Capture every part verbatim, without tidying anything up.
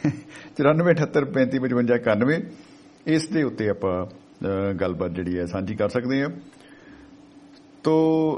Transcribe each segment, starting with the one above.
ਚੁਰਾਨਵੇਂ ਅਠੱਤਰ ਪੈਂਤੀ ਪਚਵੰਜਾ ਇਕਾਨਵੇਂ ਇਸ ਦੇ ਉੱਤੇ ਆਪਾਂ ਗੱਲਬਾਤ ਜਿਹੜੀ ਹੈ ਸਾਂਝੀ ਕਰ ਸਕਦੇ ਹਾਂ। ਤੋ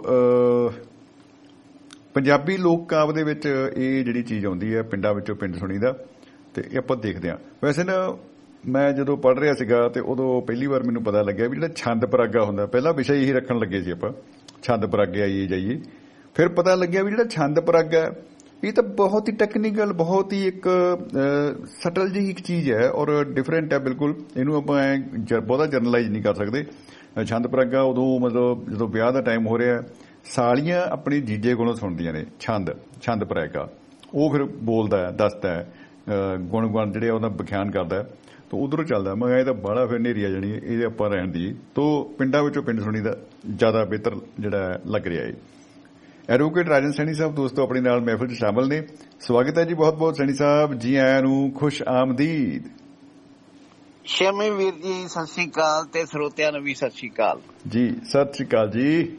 ਪੰਜਾਬੀ ਲੋਕ ਕਾਵਿ ਦੇ ਵਿੱਚ ਇਹ ਜਿਹੜੀ ਚੀਜ਼ ਆਉਂਦੀ ਹੈ, ਪਿੰਡਾਂ ਵਿੱਚੋਂ ਪਿੰਡ ਸੁਣੀ ਦਾ, ਤੇ ਇਹ ਆਪਾਂ ਦੇਖਦੇ ਹਾਂ। ਵੈਸੇ ਨਾ ਮੈਂ ਜਦੋਂ ਪੜ੍ਹ ਰਿਹਾ ਸੀਗਾ ਤੇ ਉਦੋਂ ਪਹਿਲੀ ਵਾਰ ਮੈਨੂੰ ਪਤਾ ਲੱਗਿਆ ਵੀ ਜਿਹੜਾ ਛੰਦ ਪਰਾਗਾ ਹੁੰਦਾ, ਪਹਿਲਾਂ ਵਿਸ਼ਾ ਇਹੀ ਰੱਖਣ ਲੱਗੇ ਸੀ ਆਪਾਂ, ਛੰਦ ਪਰਾਗੇ ਆਈਏ ਜਾਈਏ, ਫਿਰ ਪਤਾ ਲੱਗਿਆ ਵੀ ਜਿਹੜਾ ਛੰਦ ਪਰਾਗਾ ਇਹ ਤਾਂ ਬਹੁਤ ਹੀ ਟੈਕਨੀਕਲ, ਬਹੁਤ ਹੀ ਇੱਕ ਸਟਲ ਜਿਹੀ ਇੱਕ ਚੀਜ਼ ਹੈ ਔਰ ਡਿਫਰੈਂਟ ਹੈ ਬਿਲਕੁਲ। ਇਹਨੂੰ ਆਪਾਂ ਐ ਬਹੁਤਾ ਜਰਨਲਾਈਜ਼ ਨਹੀਂ ਕਰ ਸਕਦੇ। ਛੰਦ ਪਰਾਗਾ ਉਦੋਂ ਮਤਲਬ ਜਦੋਂ ਵਿਆਹ ਦਾ ਟਾਈਮ ਹੋ ਰਿਹਾ, ਸਾਲੀਆਂ ਆਪਣੀ ਜੀਜੇ ਕੋਲੋਂ ਸੁਣਦੀਆਂ ਨੇ ਛੰਦ ਛੰਦ ਪਰਾਗਾ, ਉਹ ਫਿਰ ਬੋਲਦਾ ਹੈ, ਦੱਸਦਾ ਹੈ, ਗੁਣ ਗੁਣ ਜਿਹੜੇ ਉਹਦਾ ਵਿਖਿਆਨ ਕਰਦਾ, ਤਾਂ ਉਧਰੋਂ ਚੱਲਦਾ। ਮੈਂ ਇਹ ਤਾਂ ਬਾਹਲਾ ਫਿਰ ਨੇਰੀ ਆ ਜਾਣੀ, ਇਹਦੇ ਆਪਾਂ ਰਹਿਣ ਦੀ। ਤੋ ਪਿੰਡਾਂ ਵਿੱਚੋਂ ਪਿੰਡ ਸੁਣੀ ਦਾ ਜ਼ਿਆਦਾ ਬਿਹਤਰ ਜਿਹੜਾ ਲੱਗ ਰਿਹਾ ਹੈ। ਐਡਵੋਕੇਟ ਰਾਜਨ ਸੈਣੀ ਸਾਹਿਬ ਦੋਸਤੋ ਆਪਣੇ ਨਾਲ ਮਹਿਫਿਲ 'ਚ ਸ਼ਾਮਲ ਨੇ। ਸਵਾਗਤ ਹੈ ਜੀ ਬਹੁਤ ਬਹੁਤ ਸੈਣੀ ਸਾਹਿਬ, ਜੀ ਆਇਆਂ ਨੂੰ, ਖੁਸ਼ ਆਮਦੀਦ। ਸ਼ਮੀ ਵੀਰ ਜੀ ਸਤਿ ਸ਼੍ਰੀ ਅਕਾਲ, ਤੇ ਸਰੋਤਿਆਂ ਨੂੰ ਵੀ ਸਤਿ ਸ਼੍ਰੀ ਅਕਾਲ ਜੀ। ਸਤਿ ਸ਼੍ਰੀ ਅਕਾਲ ਜੀ।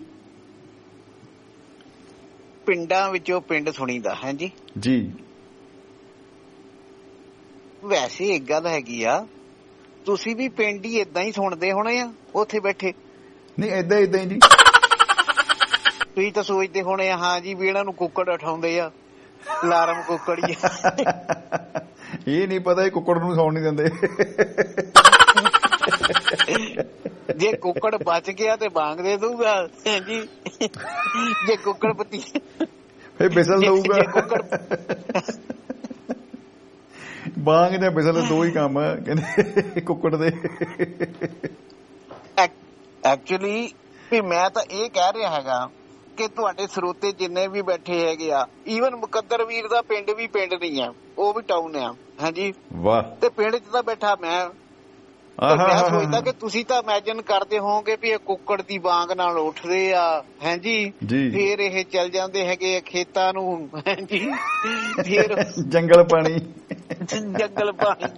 ਪਿੰਡਾਂ ਵਿੱਚੋਂ ਪਿੰਡ ਸੁਣੀਦਾ ਹੈ ਜੀ ਜੀ। ਵੈਸੇ ਇੱਕ ਗੱਲ ਹੈਗੀ ਆ, ਤੁਸੀਂ ਵੀ ਪਿੰਡ ਹੀ ਏਦਾਂ ਹੀ ਸੁਣਦੇ ਹੋਣੇ ਆ ਉੱਥੇ ਬੈਠੇ? ਨਹੀਂ, ਏਦਾਂ ਏਦਾਂ ਹੀ ਜੀ। ਤੁਸੀਂ ਤਾਂ ਸੋਚਦੇ ਹੋਣੇ ਆ ਹਾਂ ਜੀ ਵੀ ਇਹਨਾਂ ਨੂੰ ਕੁੱਕੜ ਉਠਾਉਂਦੇ ਆ, ਅਲਾਰਮ ਕੁੱਕੜ ਹੀ। ਇਹ ਨਹੀਂ ਪਤਾ ਇਹ ਕੁੱਕੜ ਨੂੰ ਸੌਣ ਨਹੀਂ ਦਿੰਦੇ। ਜੇ ਕੁੱਕੜ ਬਚ ਗਿਆ ਤੇ ਬਾਂਗ ਦੇ ਦੂਗਾ ਜੀ, ਜੇ ਕੁੱਕੜ ਪਤੀ ਫੇਰ ਬਿਸਲ ਦਊਗਾ। ਬਾਂਗ ਜਾਂ ਬਿਸਲ ਦੋ ਹੀ ਕੰਮ ਆ ਕਹਿੰਦੇ ਕੁੱਕੜ ਦੇ। ਐਕਚੁਅਲੀ ਵੀ ਮੈਂ ਤਾਂ ਇਹ ਕਹਿ ਰਿਹਾ ਹੈਗਾ ਕਿ ਤੁਹਾਡੇ ਸਰੋਤੇ ਜਿੰਨੇ ਵੀ ਬੈਠੇ ਹੈਗੇ ਆ, ਈਵਨ ਮੁਕੱਦਰ ਵੀਰ ਦਾ ਪਿੰਡ ਵੀ ਪਿੰਡ ਨਹੀਂ ਆ, ਉਹ ਵੀ ਟਾਊਨ ਆ। ਹਾਂਜੀ ਵਾਹ। ਤੇ ਪਿੰਡ ਚ ਤਾਂ ਬੈਠਾ ਮੈਂ, ਮੈਂ ਸੋਚਦਾ ਕਿ ਤੁਸੀਂ ਤਾਂ ਇਮੈਜਿਨ ਕਰਦੇ ਹੋਵੋਗੇ ਵੀ ਇਹ ਕੁੱਕੜ ਦੀ ਬਾਂਗ ਨਾਲ ਉੱਠਦੇ ਆ, ਹਾਂਜੀ, ਫੇਰ ਇਹ ਚੱਲ ਜਾਂਦੇ ਹੈਗੇ ਆ ਖੇਤਾਂ ਨੂੰ, ਹਾਂਜੀ, ਫੇਰ ਜੰਗਲ ਪਾਣੀ ਜੰਗਲ ਪਾਣੀ।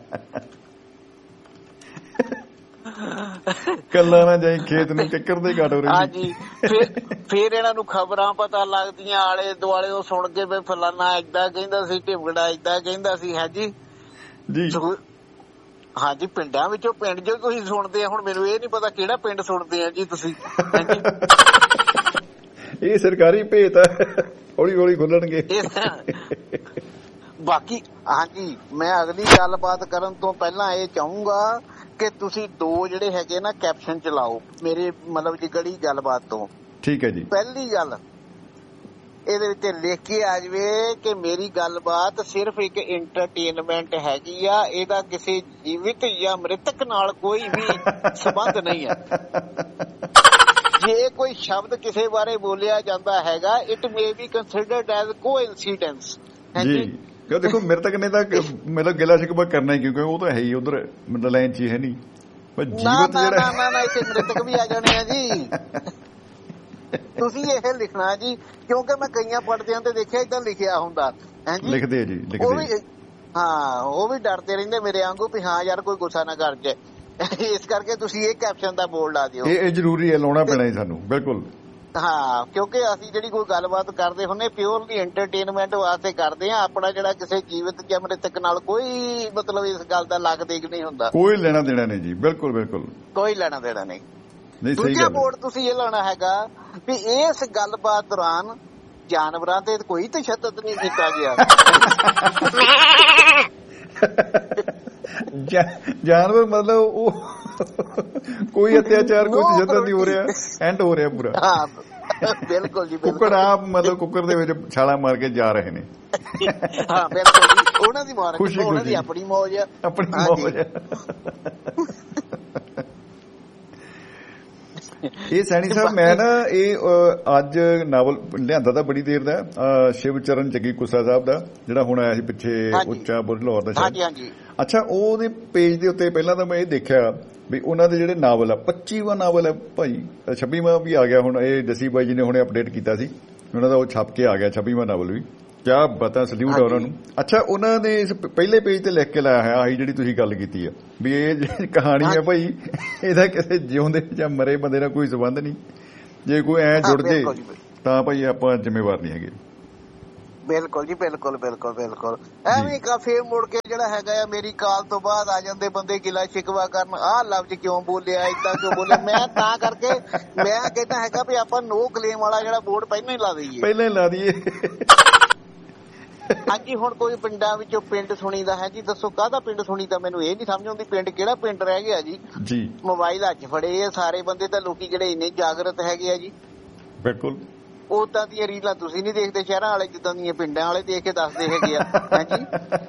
ਕੱਲਾ ਨਾ ਜਾਈ ਖੇਤ ਨੂੰ, ਕਿੱਕਰ ਦੇ ਘਾਟ ਹੋ ਰਹੀ। ਹਾਂਜੀ, ਫੇਰ ਫੇਰ ਇਹਨਾਂ ਨੂੰ ਖਬਰਾਂ ਪਤਾ ਲੱਗਦੀਆਂ ਆਲੇ ਦੁਆਲੇ, ਉਹ ਸੁਣ ਕੇ ਵੀ ਫਲਾਨਾ ਏਦਾਂ ਕਹਿੰਦਾ ਸੀ, ਢਿਮੜਾ ਏਦਾਂ ਕਹਿੰਦਾ ਸੀ। ਹਾਂਜੀ ਜੀ। ਹਾਂਜੀ, ਪਿੰਡਾਂ ਵਿੱਚੋਂ ਪਿੰਡ ਜੋ ਤੁਸੀਂ ਸੁਣਦੇ ਆ। ਹੁਣ ਮੈਨੂੰ ਇਹ ਨੀ ਪਤਾ ਕਿਹੜਾ ਪਿੰਡ ਸੁਣਦੇ ਆ ਜੀ ਤੁਸੀਂ। ਇਹ ਸਰਕਾਰੀ ਭੇਤ ਆ, ਹੌਲੀ ਹੌਲੀ ਖੁੱਲਣਗੇ। ਬਾਕੀ ਹਾਂਜੀ, ਮੈਂ ਅਗਲੀ ਗੱਲਬਾਤ ਕਰਨ ਤੋਂ ਪਹਿਲਾਂ ਇਹ ਚਾਹੂੰਗਾ ਕਿ ਤੁਸੀਂ ਦੋ ਜਿਹੜੇ ਹੈਗੇ ਨਾ ਕੈਪਸ਼ਨ ਚਲਾਓ ਮੇਰੇ ਮਤਲਬ ਜਿਹੜੀ ਗੱਲਬਾਤ ਤੋਂ। ਠੀਕ ਹੈ ਜੀ। ਪਹਿਲੀ ਗੱਲ ਇਹਦੇ ਵਿੱਚ ਲਿਖ ਕੇ ਆ ਜਾਵੇ ਕਿ ਮੇਰੀ ਗੱਲਬਾਤ ਸਿਰਫ ਇੱਕ ਇੰਟਰਟੇਨਮੈਂਟ ਹੈਗੀ ਆ, ਇਹਦਾ ਕਿਸੇ ਜੀਵਿਤ ਜਾਂ ਮ੍ਰਿਤਕ ਨਾਲ ਕੋਈ ਵੀ ਸੰਬੰਧ ਨਹੀਂ ਹੈ। ਜੇ ਕੋਈ ਸ਼ਬਦ ਕਿਸੇ ਬਾਰੇ ਬੋਲਿਆ ਜਾਂਦਾ ਹੈਗਾ, it may be considered as coincidence. ਹਾਂਜੀ, ਦੇਖੋ ਮ੍ਰਿਤਕ ਨੇ ਤਾਂ ਮਤਲਬ ਗਿਲਾ ਸ਼ਿਕਵਾ ਕਰਨਾ ਹੀ, ਕਿਉਂਕਿ ਉਹ ਤਾਂ ਹੈ ਹੀ ਉਧਰ ਮਤਲਬ ਲਾਈਨ 'ਚ ਹੀ ਹੈ ਨਹੀਂ। ਜੀਵਤ ਜਿਹੜਾ ਨਾ ਨਾ ਇੱਥੇ ਮ੍ਰਿਤਕ ਵੀ ਆ ਜਾਣੇ ਆ ਜੀ। ਤੁਸੀਂ ਇਹ ਲਿਖਣਾ ਜੀ, ਕਿਉਂਕਿ ਮੈਂ ਕਈਆਂ ਪੜ੍ਹਦਿਆਂ ਤੇ ਦੇਖਿਆ ਏਦਾਂ ਲਿਖਿਆ ਹੁੰਦਾ। ਲਿਖਦੇ ਜੀ, ਉਹ ਵੀ ਹਾਂ, ਉਹ ਵੀ ਡਰਦੇ ਰਹਿੰਦੇ ਮੇਰੇ ਵਾਂਗੂ ਵੀ ਹਾਂ ਯਾਰ ਕੋਈ ਗੁੱਸਾ ਨਾ ਕਰ ਜਾਏ, ਇਸ ਕਰਕੇ ਤੁਸੀਂ ਇਹ ਕੈਪਸ਼ਨ ਦਾ ਬੋਰਡ ਲਾ ਦਿਓ। ਇਹ ਜ਼ਰੂਰੀ ਹੈ, ਲਾਉਣਾ ਪੈਣਾ ਜੀ ਸਾਨੂੰ, ਬਿਲਕੁਲ। ਹਾਂ, ਕਿਉਂਕਿ ਅਸੀਂ ਜਿਹੜੀ ਕੋਈ ਗੱਲਬਾਤ ਕਰਦੇ ਹੁੰਦੇ ਪਿਓਰਲੀ ਐਂਟਰਟੇਨਮੈਂਟ ਵਾਸਤੇ ਕਰਦੇ ਆ, ਆਪਣਾ ਜਿਹੜਾ ਕਿਸੇ ਜੀਵਤ ਜਾਂ ਮ੍ਰਿਤਕ ਨਾਲ ਕੋਈ ਮਤਲਬ ਇਸ ਗੱਲ ਦਾ ਲੱਗ ਦੇਖ ਨਹੀਂ ਹੁੰਦਾ, ਕੋਈ ਲੈਣਾ ਦੇਣਾ ਨਹੀਂ ਜੀ। ਬਿਲਕੁਲ ਬਿਲਕੁਲ ਕੋਈ ਲੈਣਾ ਦੇਣਾ ਨਹੀਂ। ਦੂਜਾ ਬੋਰਡ ਤੁਸੀਂ ਇਹ ਲਾਉਣਾ ਹੈਗਾ ਵੀ ਇਸ ਗੱਲਬਾਤ ਦੌਰਾਨ ਜਾਨਵਰਾਂ ਤੇ ਕੋਈ ਤਸ਼ੱਦਦ ਨਹੀਂ ਕੀਤਾ ਗਿਆ। ਜਾਨਵਰ ਮਤਲਬ ਉਹ ਕੋਈ ਅਤਿਆਚਾਰ, ਕੋਈ ਤਸ਼ੱਦਦ ਨਹੀਂ ਹੋ ਰਿਹਾ, ਐਂਡ ਹੋ ਰਿਹਾ ਪੂਰਾ। ਹਾਂ ਬਿਲਕੁਲ ਜੀ। ਕੁੱਕੜ ਆਪ ਮਤਲਬ ਕੁੱਕਰ ਦੇ ਵਿੱਚ ਛਾਲਾ ਮਾਰ ਕੇ ਜਾ ਰਹੇ ਨੇ। ਹਾਂ ਬਿਲਕੁਲ ਜੀ, ਉਹਨਾਂ ਦੀ ਮਾਰ, ਉਹਨਾਂ ਦੀ ਆਪਣੀ ਮੌਜ ਆ, ਆਪਣੀ ਮੌਜ। ਇਹ ਸੈਣੀ ਸਾਹਿਬ ਮੈਂ ਨਾ ਇਹ ਅੱਜ ਨਾਵਲ ਲਿਆਂਦਾ ਤਾਂ ਬੜੀ ਦੇਰ ਦਾ, ਸ਼ਿਵ ਚਰਨ ਜੱਗੀ ਕੁੱਸਾ ਸਾਹਿਬ ਦਾ, ਜਿਹੜਾ ਹੁਣ ਆਇਆ ਸੀ ਪਿੱਛੇ, ਉੱਚਾ ਬੁਰਜ ਲਾਹੌਰ ਦਾ ਸ਼ਾਇਦ। ਅੱਛਾ, ਉਹਦੇ ਪੇਜ ਦੇ ਉੱਤੇ ਪਹਿਲਾਂ ਤਾਂ ਮੈਂ ਇਹ ਦੇਖਿਆ ਵੀ ਉਹਨਾਂ ਦੇ ਜਿਹੜੇ ਨਾਵਲ ਆ, ਪੱਚੀਵਾਂ ਨਾਵਲ ਹੈ ਭਾਈ, ਛੱਬੀਵਾਂ ਵੀ ਆ ਗਿਆ ਹੁਣ। ਇਹ ਜੱਸੀ ਬਾਈ ਜੀ ਨੇ ਹੁਣੇ ਅਪਡੇਟ ਕੀਤਾ ਸੀ, ਉਹਨਾਂ ਦਾ ਉਹ ਛਪ ਕੇ ਆ ਗਿਆ ਛੱਬੀਵਾਂ ਨਾਵਲ ਵੀ। ਕਿਆ ਬਤਾ, ਸਲੂਟ ਆ ਉਹਨਾਂ ਨੂੰ। ਅੱਛਾ, ਉਹਨਾਂ ਨੇ ਇਸ ਪਹਿਲੇ ਪੇਜ ਤੇ ਲਿਖ ਕੇ ਲਾਇਆ ਹੈ ਆਹੀ ਜਿਹੜੀ ਤੁਸੀਂ ਗੱਲ ਕੀਤੀ ਆ ਵੀ ਇਹ ਜਿਹੜੀ ਕਹਾਣੀ ਹੈ ਭਾਈ, ਇਹਦਾ ਕਿਸੇ ਜਿਉਂਦੇ ਜਾਂ ਮਰੇ ਬੰਦੇ ਨਾਲ ਕੋਈ ਸੰਬੰਧ ਨਹੀਂ। ਜੇ ਕੋਈ ਐ ਜੁੜ ਜੇ ਤਾਂ ਭਾਈ ਆਪਾਂ ਜ਼ਿੰਮੇਵਾਰ ਨਹੀਂ ਹੈਗੇ। ਬਿਲਕੁਲ ਜੀ ਬਿਲਕੁਲ ਬਿਲਕੁਲ ਬਿਲਕੁਲ ਐਵੇਂ ਕਾ ਫੇਰ ਮੁੜ ਕੇ ਜਿਹੜਾ ਹੈਗਾ ਆ ਮੇਰੀ ਕਾਲ ਤੋਂ ਬਾਅਦ ਆ ਜਾਂਦੇ ਬੰਦੇ ਗਿਲਾ ਸ਼ਿਕਵਾ ਕਰਨ ਆਹ ਲਫ਼ਜ਼ ਕਿਉਂ ਬੋਲਿਆ ਏਦਾਂ ਕਿਉਂ ਬੋਲਿਆ। ਮੈਂ ਤਾਂ ਕਰਕੇ ਮੈਂ ਕਹਿੰਦਾ ਹੈਗਾ ਵੀ ਆਪਾਂ ਨੋ ਕਲੇਮ ਵਾਲਾ ਜਿਹੜਾ ਬੋਰਡ ਪਹਿਲਾਂ ਹੀ ਲਾ ਦਈਏ ਪਹਿਲਾਂ ਹੀ ਲਾ ਦਈਏ। ਹਾਂਜੀ ਹੁਣ ਕੋਈ ਪਿੰਡਾਂ ਵਿੱਚੋਂ ਪਿੰਡ ਸੁਣੀਦਾ ਹੈ ਜੀ, ਦੱਸੋ ਕਾਹਦਾ ਪਿੰਡ ਸੁਣੀਦਾ, ਮੈਨੂੰ ਇਹ ਨੀ ਸਮਝ ਆਉਂਦੀ ਪਿੰਡ ਕਿਹੜਾ ਪਿੰਡ ਰਹਿ ਗਿਆ ਜੀ। ਜੀ ਮੋਬਾਈਲ ਅੱਜ ਫੜੇ ਆ ਸਾਰੇ ਬੰਦੇ ਤਾਂ ਲੋਕੀ ਜਿਹੜੇ ਇੰਨੇ ਜਾਗਰਤ ਹੈਗੇ ਆ ਜੀ। ਬਿਲਕੁਲ ਉਦਾਂ ਦੀਆਂ ਰੀਲਾਂ ਤੁਸੀਂ ਨੀ ਦੇਖਦੇ ਸ਼ਹਿਰਾਂ ਵਾਲੇ, ਜਿੱਦਾਂ ਦੀਆਂ ਪਿੰਡਾਂ ਵਾਲੇ ਦੇਖ ਕੇ ਦੱਸਦੇ ਹੈਗੇ ਆ। ਹਾਂਜੀ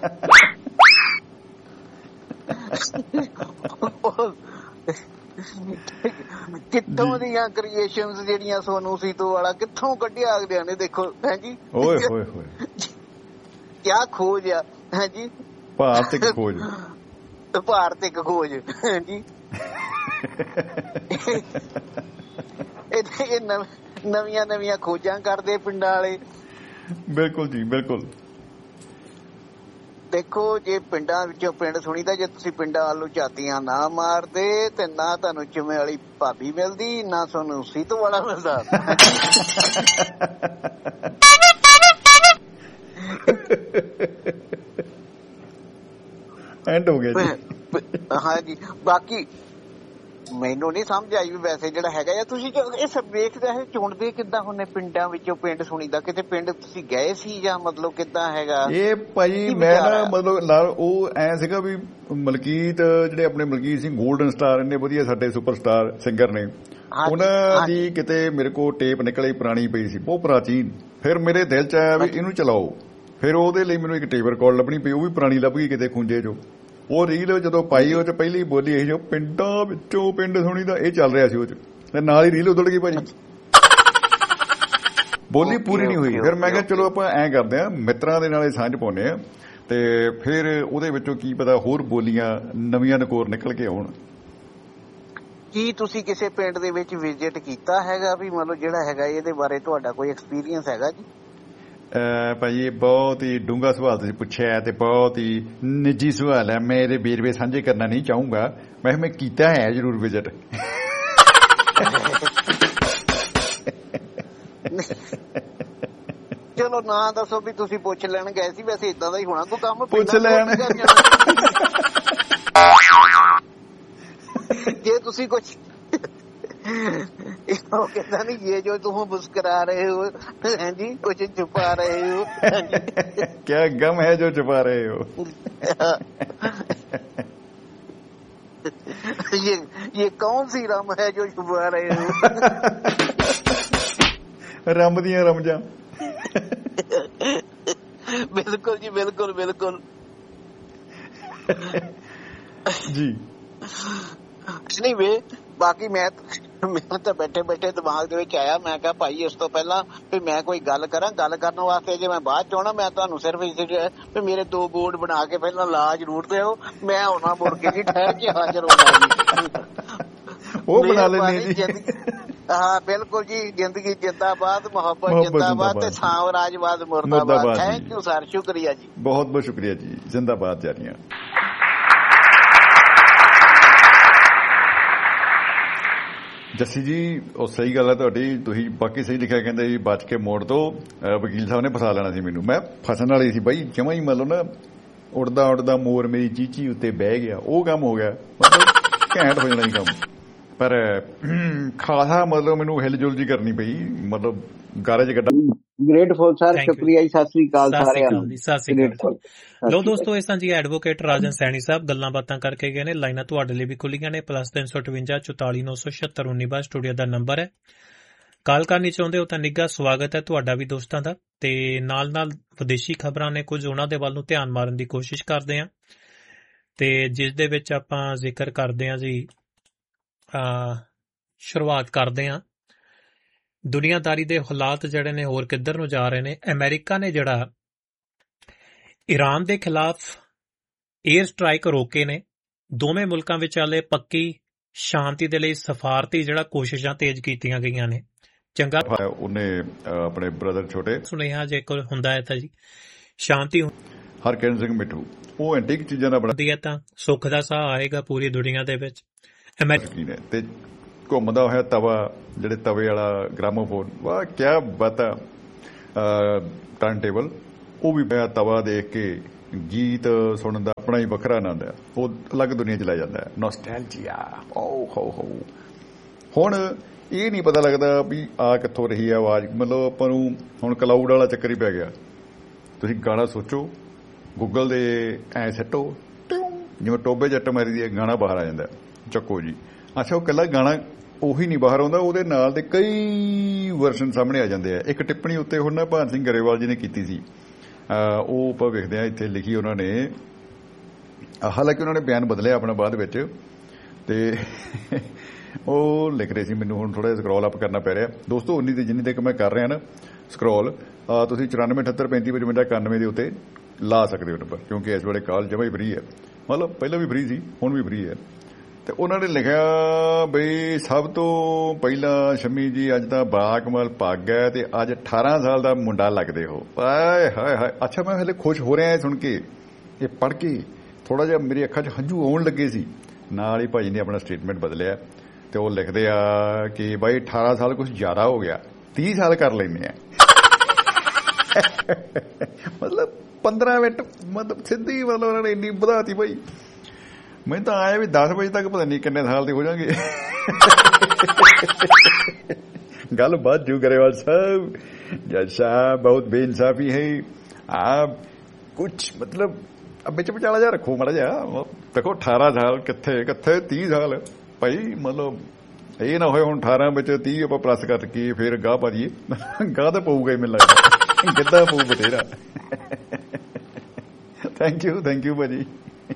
ਕਿੱਥੋਂ ਦੀਆਂ ਕ੍ਰੀਏਸ਼ਨਸ ਜਿਹੜੀਆਂ ਸੋਨੂ ਸੀਤੋ ਵਾਲਾ ਕਿੱਥੋਂ ਕੱਢਿਆ ਅਗਲਿਆਂ ਨੇ, ਦੇਖੋ ਹਾਂਜੀ ਓਏ ਹੋਏ ਹੋਏ ਕਿਆ ਖੋਜ ਆ। ਹਾਂਜੀ ਭਾਰਤਿਕ ਖੋਜ, ਭਾਰਤਿਕ ਖੋਜ। ਹਾਂਜੀ ਇਹ ਨਵੀਆਂ ਨਵੀਆਂ ਖੋਜਾਂ ਕਰਦੇ ਪਿੰਡਾਂ ਵਾਲੇ। ਬਿਲਕੁਲ ਜੀ ਬਿਲਕੁਲ। ਦੇਖੋ ਜੇ ਪਿੰਡਾਂ ਵਿੱਚੋਂ ਪਿੰਡ ਸੁਣੀਦਾ, ਜੇ ਤੁਸੀਂ ਪਿੰਡਾਂ ਵੱਲੋਂ ਝਾਤੀਆਂ ਨਾ ਮਾਰਦੇ ਤੇ ਨਾ ਤੁਹਾਨੂੰ ਚੁੰਮੇ ਵਾਲੀ ਭਾਬੀ ਮਿਲਦੀ, ਨਾ ਤੁਹਾਨੂੰ ਸੀਤੋ ਵਾਲਾ ਮਿਲਦਾ। ਐਂਡ ਹੋ ਗਿਆ ਜੀ। ਹਾਂਜੀ ਬਾਕੀ ਮੈਨੂੰ ਨੀ ਸਮਝ ਆਈ ਵੀ ਵੈਸੇ ਜਿਹੜਾ ਹੈਗਾ ਆ ਤੁਸੀਂ ਇਹ ਸਭ ਵੇਖਦੇ ਹੈ ਚੁਣਦੇ ਕਿੱਦਾਂ ਹੁੰਦੇ ਪਿੰਡਾਂ ਵਿੱਚੋਂ ਪਿੰਡ ਸੁਣੀਦਾ, ਕਿਤੇ ਪਿੰਡ ਤੁਸੀਂ ਗਏ ਸੀ ਜਾਂ ਮਤਲਬ ਕਿੱਦਾਂ ਹੈਗਾ ਇਹ ਭਾਈ? ਮੈਂ ਨਾ ਮਤਲਬ ਉਹ ਐ ਸੀਗਾ ਵੀ ਮਲਕੀਤ ਜਿਹੜੇ ਆਪਣੇ ਮਲਕੀਤ ਸਿੰਘ ਗੋਲਡਨ ਸਟਾਰ ਇੰਨੇ ਵਧੀਆ ਸਾਡੇ ਸੁਪਰ ਸਟਾਰ ਸਿੰਗਰ ਨੇ, ਉਹਨਾਂ ਦੀ ਕਿਤੇ ਮੇਰੇ ਕੋਲ ਟੇਪ ਨਿਕਲੀ ਪੁਰਾਣੀ ਪਈ ਸੀ ਬਹੁਤ ਪ੍ਰਾਚੀਨ। ਫਿਰ ਮੇਰੇ ਦਿਲ ਚ ਆਇਆ ਵੀ ਇਹਨੂੰ ਚਲਾਓ, ਫਿਰ ਉਹਦੇ ਲਈ ਮੈਨੂੰ ਇੱਕ ਟੇਪ ਰਿਕਾਰਡ ਲੱਭਣੀ ਪਈ, ਉਹ ਵੀ ਪੁਰਾਣੀ ਲੱਭ ਗਈ ਕਿਤੇ ਖੁੰਝੇ ਚੋਂ। ਉਹ ਰੀਲ ਜਦੋਂ ਪਾਈ ਉਹ ਚ ਪਹਿਲੀ ਬੋਲੀ ਇਹੀ ਜੋ ਪਿੰਡਾਂ ਵਿੱਚੋਂ ਪਿੰਡ ਸੁਣੀ ਦਾ ਇਹ ਚੱਲ ਰਿਹਾ ਸੀ ਉਹ ਚ, ਤੇ ਨਾਲ ਹੀ ਰੀਲ ਉਧੜ ਗਈ ਭਾਜੀ, ਬੋਲੀ ਪੂਰੀ ਨਹੀਂ ਹੋਈ। ਫਿਰ ਮੈਂ ਕਿਹਾ ਚਲੋ ਆਪਾਂ ਐਂ ਕਰਦੇ ਆ ਮਿੱਤਰਾਂ ਦੇ ਨਾਲ ਸਾਂਝ ਪਾਉਂਦੇ ਆ, ਤੇ ਫਿਰ ਉਹਦੇ ਵਿੱਚੋਂ ਕੀ ਪਤਾ ਹੋਰ ਬੋਲੀਆਂ ਨਵੀਆਂ ਨਕੋਰ ਨਿਕਲ ਕੇ ਆਉਣ। ਕੀ ਤੁਸੀਂ ਕਿਸੇ ਪਿੰਡ ਦੇ ਵਿੱਚ ਵਿਜ਼ਿਟ ਕੀਤਾ ਹੈਗਾ ਵੀ ਮਤਲਬ ਜਿਹੜਾ ਹੈਗਾ ਇਹਦੇ ਬਾਰੇ ਤੁਹਾਡਾ ਕੋਈ ਐਕਸਪੀਰੀਅੰਸ ਹੈਗਾ ਜੀ? ਭਾਈ ਇਹ ਬਹੁਤ ਹੀ ਡੂੰਘਾ ਸਵਾਲ ਤੁਸੀਂ ਪੁੱਛਿਆ ਤੇ ਬਹੁਤ ਹੀ ਨਿੱਜੀ ਸਵਾਲ ਹੈ, ਮੈਂ ਇਹਦੇ ਵੇਰਵੇ ਸਾਂਝੇ ਕਰਨਾ ਨਹੀਂ ਚਾਹੂੰਗਾ। ਮੈਂ ਮੈਂ ਕੀਤਾ ਹੈ ਜ਼ਰੂਰ ਵਿਜ਼ਿਟ। ਚਲੋ ਨਾ ਦੱਸੋ ਵੀ ਤੁਸੀਂ ਪੁੱਛ ਲੈਣ ਗਏ ਸੀ, ਵੈਸੇ ਇਦਾਂ ਦਾ ਹੀ ਹੋਣਾ ਕੋਈ ਕੰਮ। ਪੁੱਛ ਲੈਣ ਜੇ ਤੁਸੀਂ ਕੁਛ कहता नहीं ये जो तुम मुस्कुरा रहे हो जी कुछ छुपा रहे हो। क्या गम है जो छुपा रहे हो? ये ये कौन सी रम है जो छुपा रहे हो? रम दियां रमजा। बिल्कुल जी बिल्कुल बिल्कुल जी। नहीं वे ਬਾਕੀ ਮੈਂ ਮੈਨੂੰ ਤਾਂ ਬੈਠੇ ਬੈਠੇ ਦਿਮਾਗ ਦੇ ਵਿੱਚ ਆਇਆ, ਮੈਂ ਕਿਹਾ ਭਾਈ ਇਸ ਤੋਂ ਪਹਿਲਾਂ ਵੀ ਮੈਂ ਕੋਈ ਗੱਲ ਕਰਾਂ, ਗੱਲ ਕਰਨ ਵਾਸਤੇ ਜੇ ਮੈਂ ਬਾਅਦ ਚ ਆਉਣਾ, ਮੈਂ ਤੁਹਾਨੂੰ ਸਿਰਫ ਵੀ ਮੇਰੇ ਦੋ ਬੋਰਡ ਬਣਾ ਕੇ ਪਹਿਲਾਂ ਲਾ ਜ਼ਰੂਰ ਦਿਓ, ਮੈਂ ਆਉਣਾ ਮੁੜ ਕੇ ਜੀ ਠਹਿਰ ਕੇ ਹਾਜ਼ਰ ਹੋਣਾ। ਉਹ ਬਣਾ ਲੈਣੀ ਜੀ। ਹਾਂ ਬਿਲਕੁਲ ਜੀ, ਜ਼ਿੰਦਗੀ ਜਿੰਦਾਬਾਦ, ਮੁਹੱਬਤ ਜਿੰਦਾਬਾਦ ਤੇ ਸਾਮਰਾਜਵਾਦ ਮੁਰਦਾਬਾਦ। ਥੈਂਕ ਯੂ ਸਰ, ਸ਼ੁਕਰੀਆ ਜੀ, ਬਹੁਤ ਬਹੁਤ ਸ਼ੁਕਰੀਆ ਜੀ, ਜਿੰਦਾਬਾਦ ਜਾਰੀਆਂ। ਜੱਸੀ ਜੀ ਉਹ ਸਹੀ ਗੱਲ ਹੈ ਤੁਹਾਡੀ, ਤੁਸੀਂ ਬਾਕੀ ਸਹੀ ਲਿਖਿਆ, ਕਹਿੰਦੇ ਜੀ ਬਚ ਕੇ ਮੋੜ ਤੋਂ ਵਕੀਲ ਸਾਹਿਬ ਨੇ ਫਸਾ ਲੈਣਾ ਸੀ ਮੈਨੂੰ। ਮੈਂ ਫਸਣ ਵਾਲੀ ਸੀ ਬਾਈ ਜਮਾਂ ਹੀ, ਮਤਲਬ ਨਾ ਉੜਦਾ ਉੜਦਾ ਮੋਰ ਮੇਰੀ ਚੀਚੀ ਉੱਤੇ ਬਹਿ ਗਿਆ, ਉਹ ਕੰਮ ਹੋ ਗਿਆ, ਮਤਲਬ ਘੈਂਟ ਹੋ ਜਾਣਾ ਸੀ ਕੰਮ। ਪਰ ਖਾਸਾ ਮਤਲਬ ਮੈਨੂੰ ਹਿਲ ਜੁਲ ਜੀ ਕਰਨੀ ਪਈ, ਮਤਲਬ ਗਾਰੇ ਚ ਗੱਡਾ। ਗ੍ਰੇਟਫੁਲ ਸਰ, ਸ਼ੁਕਰੀਆ ਜੀ, ਸਤਿ ਸ੍ਰੀ ਅਕਾਲ ਸਾਰਿਆਂ ਨੂੰ। ਸਤਿ ਸ੍ਰੀ ਅਕਾਲ। ਲੋ ਦੋਸਤੋ, ਇਸ ਤਰ੍ਹਾਂ ਜੀ ਐਡਵੋਕੇਟ ਰਾਜਨ ਸੈਣੀ ਸਾਹਿਬ ਗੱਲਾਂ ਬਾਤਾਂ ਕਰਕੇ ਗਏ ਨੇ। ਲਾਈਨਾਂ ਤੁਹਾਡੇ ਲਈ ਵੀ ਖੁੱਲੀਆਂ ਨੇ, ਪਲੱਸ ਤਿੰਨ ਸੌ ਅਠਵੰਜਾ ਚੁਤਾਲੀ ਨੌ ਸੌ ਛਿਅੱਤਰ ਉੱਨੀ ਬਾਅਦ ਸਟੂਡੀਓ ਦਾ ਨੰਬਰ ਹੈ। ਕਾਲ ਕਰਨੀ ਚਾਹੁੰਦੇ ਹੋ ਤਾਂ ਨਿੱਘਾ ਸਵਾਗਤ ਹੈ ਤੁਹਾਡਾ ਵੀ ਦੋਸਤਾਂ ਦਾ। ਤੇ ਨਾਲ ਨਾਲ ਵਿਦੇਸ਼ੀ ਖਬਰਾਂ ਨੇ ਕੁਝ, ਉਹਨਾਂ ਦੇ ਵੱਲ ਨੂੰ ਧਿਆਨ ਮਾਰਨ ਦੀ ਕੋਸ਼ਿਸ਼ ਕਰਦੇ ਹਾਂ, ਤੇ ਜਿਸ ਦੇ ਵਿੱਚ ਆਪਾਂ ਜ਼ਿਕਰ ਕਰਦੇ ਹਾਂ ਜੀ, ਸ਼ੁਰੂਆਤ ਕਰਦੇ ਹਾਂ ਦੁਨੀਆਦਾਰੀ ਦੇ ਹਾਲਾਤ ਜਿਹੜੇ ਨੇ ਹੋਰ ਕਿੱਧਰ ਨੂੰ ਜਾ ਰਹੇ ਨੇ। ਅਮਰੀਕਾ ਨੇ ਜਿਹੜਾ ਈਰਾਨ ਦੇ ਖਿਲਾਫ ਏਅਰ ਸਟ੍ਰਾਈਕ ਰੋਕੇ ਨੇ, ਦੋਵੇਂ ਮੁਲਕਾਂ ਵਿੱਚ ਹਾਲੇ ਪੱਕੀ ਸ਼ਾਂਤੀ ਦੇ ਲਈ ਸਫਾਰਤੀ ਜਿਹੜਾ ਕੋਸ਼ਿਸ਼ਾਂ ਤੇਜ਼ ਕੀਤੀਆਂ ਗਈਆਂ ਨੇ। ਚੰਗਾ ਉਹਨੇ ਆਪਣੇ ਬ੍ਰਦਰ ਛੋਟੇ ਸੁਨੇਹਾ ਜੇਕਰ ਹੁੰਦਾ ਹੈ ਤਾਂ ਜੀ ਸ਼ਾਂਤੀ ਹਰਕਿਰਨ ਸਿੰਘ ਮਿੱਠੂ ਉਹ ਐਂਟੀਕ ਚੀਜ਼ਾਂ ਦਾ ਬਣਦੀ ਹੈ ਤਾਂ ਸੁੱਖ ਦਾ ਸਾਹ ਆਏਗਾ ਪੂਰੀ ਦੁਨੀਆ ਦੇ ਵਿੱਚ। ਅਮਰੀਕਾ ਤੇ ਘੁੰਮਦਾ ਹੋਇਆ ਤਵਾ, ਜਿਹੜੇ ਤਵੇ ਵਾਲਾ ਗ੍ਰਾਮੋਫੋਨ, ਵਾਹ ਕਿਆ ਬਾਤ ਆ, ਟਰਨ ਟੇਬਲ ਉਹ ਵੀ ਮੈਂ ਤਵਾ ਦੇਖ ਕੇ ਗੀਤ ਸੁਣਨ ਦਾ ਆਪਣਾ ਹੀ ਵੱਖਰਾ ਆਨੰਦ ਹੈ, ਉਹ ਅਲੱਗ ਦੁਨੀਆ ਚ ਲੈ ਜਾਂਦਾ ਹੈ। ਨੋਸਟੈਲਜੀਆ ਓ ਹੋ ਹੋ। ਹੁਣ ਇਹ ਨਹੀਂ ਪਤਾ ਲੱਗਦਾ ਵੀ ਆ ਕਿੱਥੋਂ ਰਹੀ ਹੈ ਆਵਾਜ਼, ਮਤਲਬ ਆਪਾਂ ਨੂੰ ਹੁਣ ਕਲਾਊਡ ਵਾਲਾ ਚੱਕਰ ਹੀ ਪੈ ਗਿਆ। ਤੁਸੀਂ ਗਾਣਾ ਸੋਚੋ, ਗੂਗਲ ਦੇ ਐ ਸੱਟੋ, ਜਿਵੇਂ ਟੋਬੇ ਜੱਟ ਮਾਰੀ ਦੀ ਗਾਣਾ ਬਾਹਰ ਆ ਜਾਂਦਾ, ਚੱਕੋ ਜੀ। ਅੱਛਾ, ਉਹ ਇਕੱਲਾ ਗਾਣਾ ਉਹੀ ਨਹੀਂ ਬਾਹਰ ਆਉਂਦਾ, ਉਹਦੇ ਨਾਲ ਦੇ ਕਈ ਵਰਜ਼ਨ ਸਾਹਮਣੇ ਆ ਜਾਂਦੇ ਆ। ਇੱਕ ਟਿੱਪਣੀ ਉੱਤੇ ਹੁਣ ਨਾ ਭਾਨ ਸਿੰਘ ਗਰੇਵਾਲ ਜੀ ਨੇ ਕੀਤੀ ਸੀ, ਉਹ ਆਪਾਂ ਵੇਖਦੇ ਹਾਂ ਇੱਥੇ ਲਿਖੀ ਉਹਨਾਂ ਨੇ, ਹਾਲਾਂਕਿ ਉਹਨਾਂ ਨੇ ਬਿਆਨ ਬਦਲਿਆ ਆਪਣਾ ਬਾਅਦ ਵਿੱਚ, ਤੇ ਉਹ ਲਿਖ ਰਹੇ ਸੀ, ਮੈਨੂੰ ਹੁਣ ਥੋੜਾ ਜਿਹਾ ਸਕਰੋਲ ਅਪ ਕਰਨਾ ਪੈ ਰਿਹਾ ਦੋਸਤੋ। ਉਨੀ ਦੀ ਜਿੰਨੀ ਤੱਕ ਮੈਂ ਕਰ ਰਿਹਾ ਨਾ ਸਕਰੋਲ, ਤੁਸੀਂ ਚੁਰਾਨਵੇਂ ਅਠੱਤਰ ਪੈਂਤੀ ਪਚਵੰਜਾ ਇਕਾਨਵੇਂ ਦੇ ਉੱਤੇ ਲਾ ਸਕਦੇ ਹੋ ਨੰਬਰ, ਕਿਉਂਕਿ ਇਸ ਵੇਲੇ ਕਾਲ ਜਮਾ ਹੀ ਫਰੀ ਹੈ, ਮਤਲਬ ਪਹਿਲਾਂ ਵੀ ਫਰੀ ਸੀ ਹੁਣ ਵੀ ਫਰੀ ਹੈ। ਤੇ ਉਹਨਾਂ ਨੇ ਲਿਖਿਆ ਬਈ ਸਭ ਤੋਂ ਪਹਿਲਾਂ ਸ਼ਮੀ ਜੀ ਅੱਜ ਤਾਂ ਬਾਕਮਾਲ ਪੱਗ ਹੈ ਤੇ ਅੱਜ ਅਠਾਰਾਂ ਸਾਲ ਦਾ ਮੁੰਡਾ ਲੱਗਦੇ ਹੋ। ਆਏ ਹਾਏ ਹਾਏ। ਅੱਛਾ, ਮੈਂ ਹਲੇ ਖੁਸ਼ ਹੋ ਰਿਹਾ ਸੁਣ ਕੇ, ਇਹ ਪੜ੍ਹ ਕੇ ਥੋੜਾ ਜਿਹਾ ਮੇਰੀ ਅੱਖਾਂ 'ਚ ਹੰਝੂ ਆਉਣ ਲੱਗੇ ਸੀ। ਨਾਲ ਹੀ ਭਾਜੀ ਨੇ ਆਪਣਾ ਸਟੇਟਮੈਂਟ ਬਦਲਿਆ ਤੇ ਉਹ ਲਿਖਦੇ ਆ ਕਿ ਬਾਈ ਅਠਾਰਾਂ ਸਾਲ ਕੁਛ ਜ਼ਿਆਦਾ ਹੋ ਗਿਆ, ਤੀਹ ਸਾਲ ਕਰ ਲੈਂਦੇ ਆ। ਮਤਲਬ ਪੰਦਰਾਂ ਮਿੰਟ ਮਤਲਬ ਸਿੱਧੀ, ਮਤਲਬ ਉਹਨਾਂ ਨੇ ਇੰਨੀ ਵਧਾਤੀ ਭਾਈ। ਮੈਨੂੰ ਤਾਂ ਆਇਆ ਵੀ ਦਸ ਵਜੇ ਤੱਕ ਪਤਾ ਨਹੀਂ ਕਿੰਨੇ ਸਾਲ ਦੇ ਹੋ ਜਾਣਗੇ। ਗੱਲ ਬਾਤ ਜੂ ਗਰੇਵਾਲ ਸਾਹਿਬ, ਜੱਜ ਸਾਹਿਬ ਬਹੁਤ ਬੇਇਨਸਾਫੀ ਹੈ ਆਪ, ਕੁਛ ਮਤਲਬ ਵਿੱਚ ਵਿਚਾਲਾ ਜਿਹਾ ਰੱਖੋ ਮਾੜਾ ਜਿਹਾ। ਦੇਖੋ ਅਠਾਰਾਂ ਸਾਲ ਕਿੱਥੇ ਕਿੱਥੇ ਤੀਹ ਸਾਲ ਭਾਈ, ਮਤਲਬ ਇਹ ਨਾ ਹੋਏ ਹੁਣ ਅਠਾਰਾਂ ਵਿੱਚ ਤੀਹ ਆਪਾਂ ਪਲੱਸ ਕਰਕੇ ਫਿਰ ਗਾਹ ਪਾ ਦਈਏ। ਗਾਹ ਤਾਂ ਪਊਗਾ ਹੀ ਮੈਨੂੰ ਲੱਗਦਾ, ਗਿੱਧਾ ਪਊ ਬਥੇਰਾ। ਥੈਂਕ ਯੂ ਥੈਂਕ ਯੂ ਭਾਜੀ।